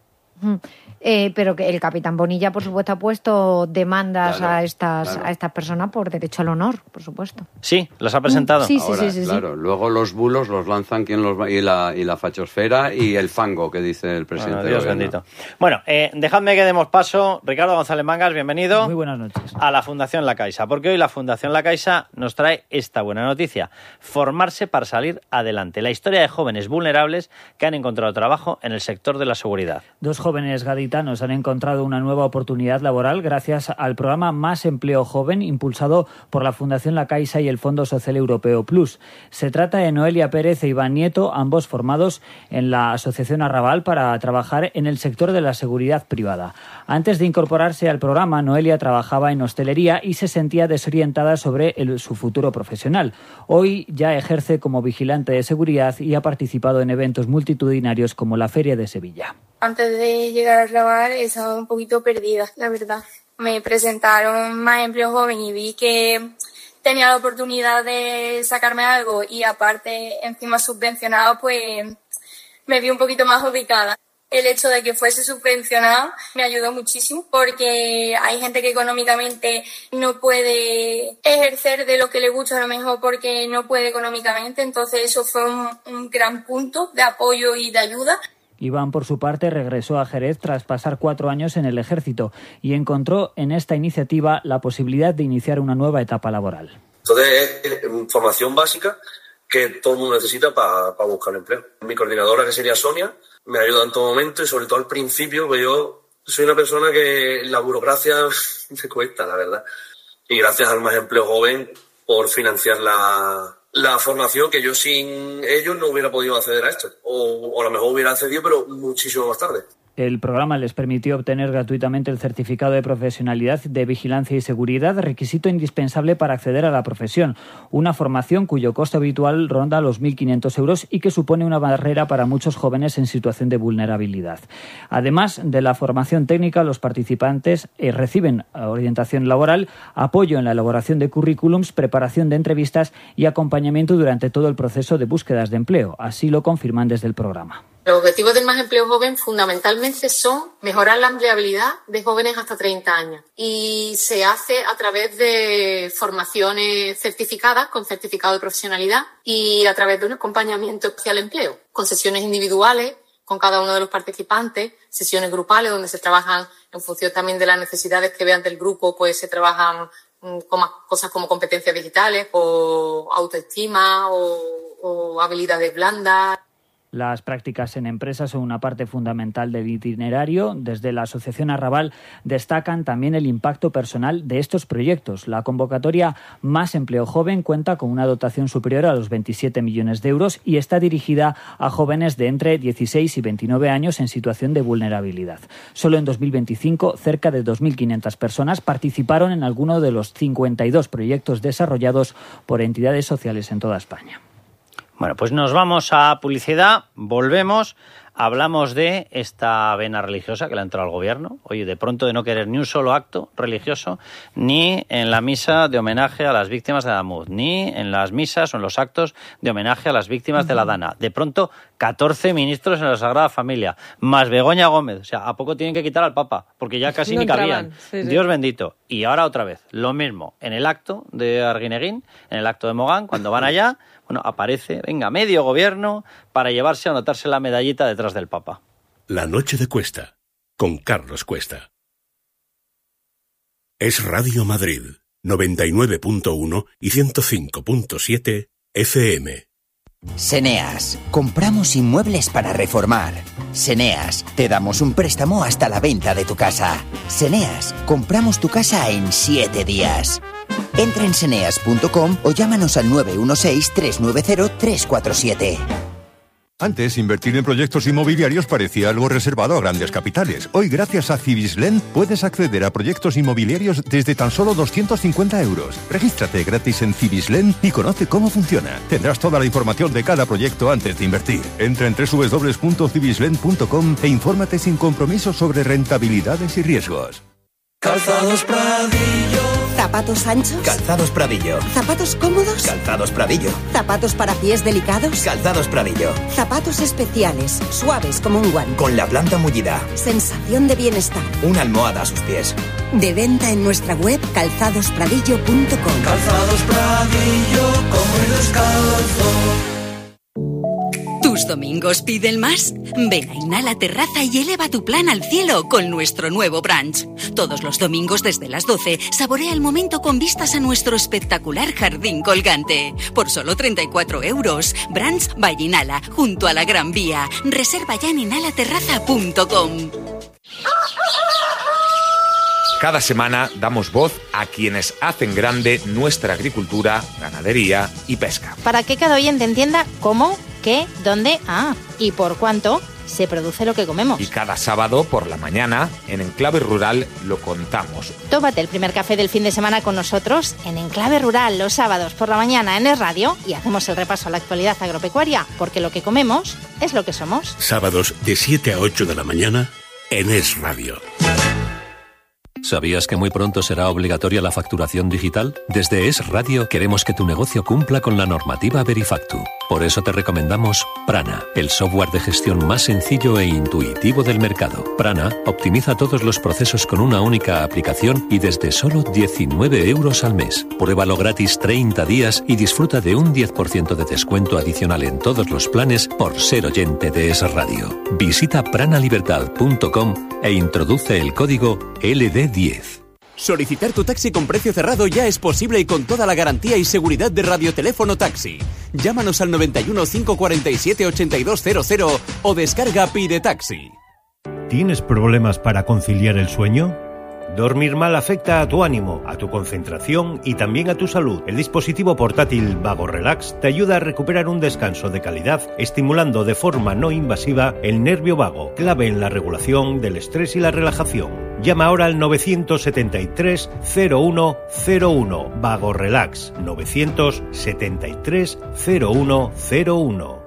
Eh, pero que el capitán Bonilla, por supuesto, ha puesto demandas claro, a estas claro. a estas personas por derecho al honor, por supuesto. Sí, los ha presentado. Sí, sí, Ahora, sí, sí, claro. sí. Luego los bulos los lanzan quien los va, y la y la fachosfera y el fango que dice el presidente. Bueno, Dios bendito. Bueno, eh, dejadme que demos paso. Ricardo González Mangas, bienvenido. Muy buenas noches. A la Fundación La Caixa, porque hoy la Fundación La Caixa nos trae esta buena noticia: formarse para salir adelante. La historia de jóvenes vulnerables que han encontrado trabajo en el sector de la seguridad. Dos jóvenes gaditanos han encontrado una nueva oportunidad laboral gracias al programa Más Empleo Joven, impulsado por la Fundación La Caixa y el Fondo Social Europeo Plus. Se trata de Noelia Pérez e Iván Nieto, ambos formados en la Asociación Arrabal para trabajar en el sector de la seguridad privada. Antes de incorporarse al programa, Noelia trabajaba en hostelería y se sentía desorientada sobre el, su futuro profesional. Hoy ya ejerce como vigilante de seguridad y ha participado en eventos multitudinarios como la Feria de Sevilla. Antes de llegar a trabajar estaba un poquito perdida, la verdad. Me presentaron Más Empleo Joven y vi que tenía la oportunidad de sacarme algo y aparte encima subvencionado, pues me vi un poquito más ubicada. El hecho de que fuese subvencionado me ayudó muchísimo porque hay gente que económicamente no puede ejercer de lo que le gusta a lo mejor porque no puede económicamente. Entonces eso fue un, un gran punto de apoyo y de ayuda. Iván, por su parte, regresó a Jerez tras pasar cuatro años en el ejército y encontró en esta iniciativa la posibilidad de iniciar una nueva etapa laboral. Entonces es formación básica que todo el mundo necesita para pa buscar empleo. Mi coordinadora, que sería Sonia, me ayuda en todo momento y sobre todo al principio, que yo soy una persona que la burocracia me cuesta, la verdad. Y gracias al Más Empleo Joven por financiar la... la formación, que yo sin ellos no hubiera podido acceder a esto. O, o a lo mejor hubiera accedido, pero muchísimo más tarde. El programa les permitió obtener gratuitamente el certificado de profesionalidad de vigilancia y seguridad, requisito indispensable para acceder a la profesión. Una formación cuyo coste habitual ronda los mil quinientos euros y que supone una barrera para muchos jóvenes en situación de vulnerabilidad. Además de la formación técnica, los participantes eh, reciben orientación laboral, apoyo en la elaboración de currículums, preparación de entrevistas y acompañamiento durante todo el proceso de búsquedas de empleo. Así lo confirman desde el programa. Los objetivos del Más Empleo Joven fundamentalmente son mejorar la empleabilidad de jóvenes hasta treinta años y se hace a través de formaciones certificadas con certificado de profesionalidad y a través de un acompañamiento hacia el empleo, con sesiones individuales con cada uno de los participantes, sesiones grupales donde se trabajan en función también de las necesidades que vean del grupo, pues se trabajan con más cosas como competencias digitales o autoestima o, o habilidades blandas. Las prácticas en empresas son una parte fundamental del itinerario. Desde la Asociación Arrabal destacan también el impacto personal de estos proyectos. La convocatoria Más Empleo Joven cuenta con una dotación superior a los veintisiete millones de euros y está dirigida a jóvenes de entre dieciséis y veintinueve años en situación de vulnerabilidad. Solo en dos mil veinticinco, cerca de dos mil quinientas personas participaron en alguno de los cincuenta y dos proyectos desarrollados por entidades sociales en toda España. Bueno, pues nos vamos a publicidad, volvemos, hablamos de esta vena religiosa que le ha entrado al gobierno. Oye, de pronto de no querer ni un solo acto religioso, ni en la misa de homenaje a las víctimas de Adamuz, ni en las misas o en los actos de homenaje a las víctimas de la Dana. De pronto, catorce ministros en la Sagrada Familia, más Begoña Gómez. O sea, ¿a poco tienen que quitar al Papa? Porque ya casi no ni cabían. Entraban, sí, sí. Dios bendito. Y ahora otra vez, lo mismo, en el acto de Arguineguín, en el acto de Mogán, cuando van allá, bueno, aparece, venga, medio gobierno para llevarse a anotarse la medallita detrás del Papa. La noche de Cuesta, con Carlos Cuesta. Es Radio Madrid, noventa y nueve punto uno y ciento cinco punto siete F M. Seneas, compramos inmuebles para reformar. Seneas, te damos un préstamo hasta la venta de tu casa. Seneas, compramos tu casa en siete días. Entra en seneas punto com o llámanos al nueve uno seis, tres nueve cero, tres cuatro siete. Antes, invertir en proyectos inmobiliarios parecía algo reservado a grandes capitales. Hoy, gracias a Cibislen, puedes acceder a proyectos inmobiliarios desde tan solo doscientos cincuenta euros. Regístrate gratis en Cibislen y conoce cómo funciona. Tendrás toda la información de cada proyecto antes de invertir. Entra en doble u doble u doble u punto cibislen punto com e infórmate sin compromiso sobre rentabilidades y riesgos. Calzados Pradillo. ¿Zapatos anchos? Calzados Pradillo. ¿Zapatos cómodos? Calzados Pradillo. ¿Zapatos para pies delicados? Calzados Pradillo. Zapatos especiales, suaves como un guante. Con la planta mullida. Sensación de bienestar. Una almohada a sus pies. De venta en nuestra web calzados pradillo punto com. Calzados Pradillo, como el descalzo. ¿Tus domingos piden más? Ven a Inhala Terraza y eleva tu plan al cielo con nuestro nuevo brunch. Todos los domingos desde las doce, saborea el momento con vistas a nuestro espectacular jardín colgante. Por solo treinta y cuatro euros. Brunch by Inhala, junto a la Gran Vía. Reserva ya en inhala terraza punto com. Cada semana damos voz a quienes hacen grande nuestra agricultura, ganadería y pesca. Para que cada oyente entienda cómo, qué, dónde, ah, y por cuánto se produce lo que comemos. Y cada sábado por la mañana, en Enclave Rural, lo contamos. Tómate el primer café del fin de semana con nosotros en Enclave Rural los sábados por la mañana en Es Radio y hacemos el repaso a la actualidad agropecuaria, porque lo que comemos es lo que somos. Sábados de siete a ocho de la mañana en Es Radio. ¿Sabías que muy pronto será obligatoria la facturación digital? Desde Es Radio queremos que tu negocio cumpla con la normativa Verifactu. Por eso te recomendamos Prana, el software de gestión más sencillo e intuitivo del mercado. Prana optimiza todos los procesos con una única aplicación y desde solo diecinueve euros al mes. Pruébalo gratis treinta días y disfruta de un diez por ciento de descuento adicional en todos los planes por ser oyente de Es Radio. Visita prana libertad punto com e introduce el código L D diez. Solicitar tu taxi con precio cerrado ya es posible y con toda la garantía y seguridad de Radioteléfono Taxi. Llámanos al noventa y uno, cinco cuarenta y siete, ochenta y dos cero cero o descarga Pide Taxi. ¿Tienes problemas para conciliar el sueño? Dormir mal afecta a tu ánimo, a tu concentración y también a tu salud. El dispositivo portátil Vago Relax te ayuda a recuperar un descanso de calidad, estimulando de forma no invasiva el nervio vago, clave en la regulación del estrés y la relajación. Llama ahora al novecientos setenta y tres cero uno cero uno. Vago Relax. novecientos setenta y tres cero uno cero uno.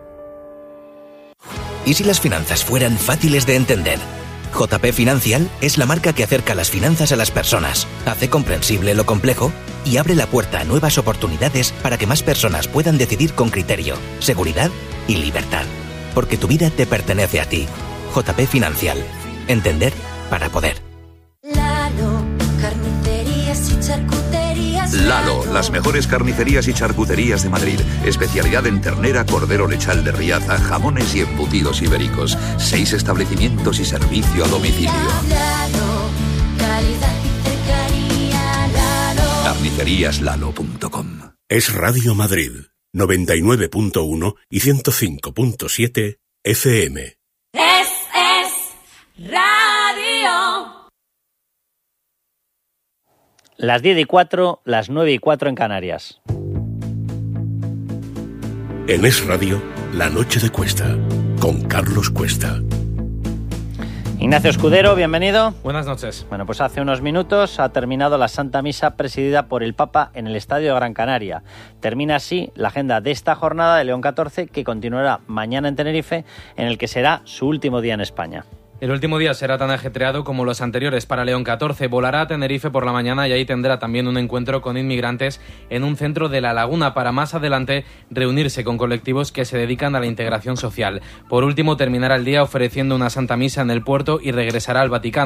¿Y si las finanzas fueran fáciles de entender? J P Financial es la marca que acerca las finanzas a las personas, hace comprensible lo complejo y abre la puerta a nuevas oportunidades para que más personas puedan decidir con criterio, seguridad y libertad. Porque tu vida te pertenece a ti. J P Financial. Entender para poder. Lalo, carnicerías y charcuterías. Lalo, las mejores carnicerías y charcuterías de Madrid. Especialidad en ternera, cordero lechal de Riaza, jamones y embutidos ibéricos. Seis establecimientos y servicio a domicilio. Lalo, calidad y cercanía. Lalo. carnicerías lalo punto com. Es Radio Madrid, noventa y nueve punto uno y ciento cinco punto siete F M. Es, es radio. Las diez y cuatro, las nueve y cuatro en Canarias. En Es Radio, La Noche de Cuesta, con Carlos Cuesta. Ignacio Escudero, bienvenido. Buenas noches. Bueno, pues hace unos minutos ha terminado la Santa Misa presidida por el Papa en el Estadio de Gran Canaria. Termina así la agenda de esta jornada de León catorce, que continuará mañana en Tenerife, en el que será su último día en España. El último día será tan ajetreado como los anteriores para León catorce. Volará a Tenerife por la mañana y ahí tendrá también un encuentro con inmigrantes en un centro de La Laguna para más adelante reunirse con colectivos que se dedican a la integración social. Por último, terminará el día ofreciendo una Santa Misa en el puerto y regresará al Vaticano.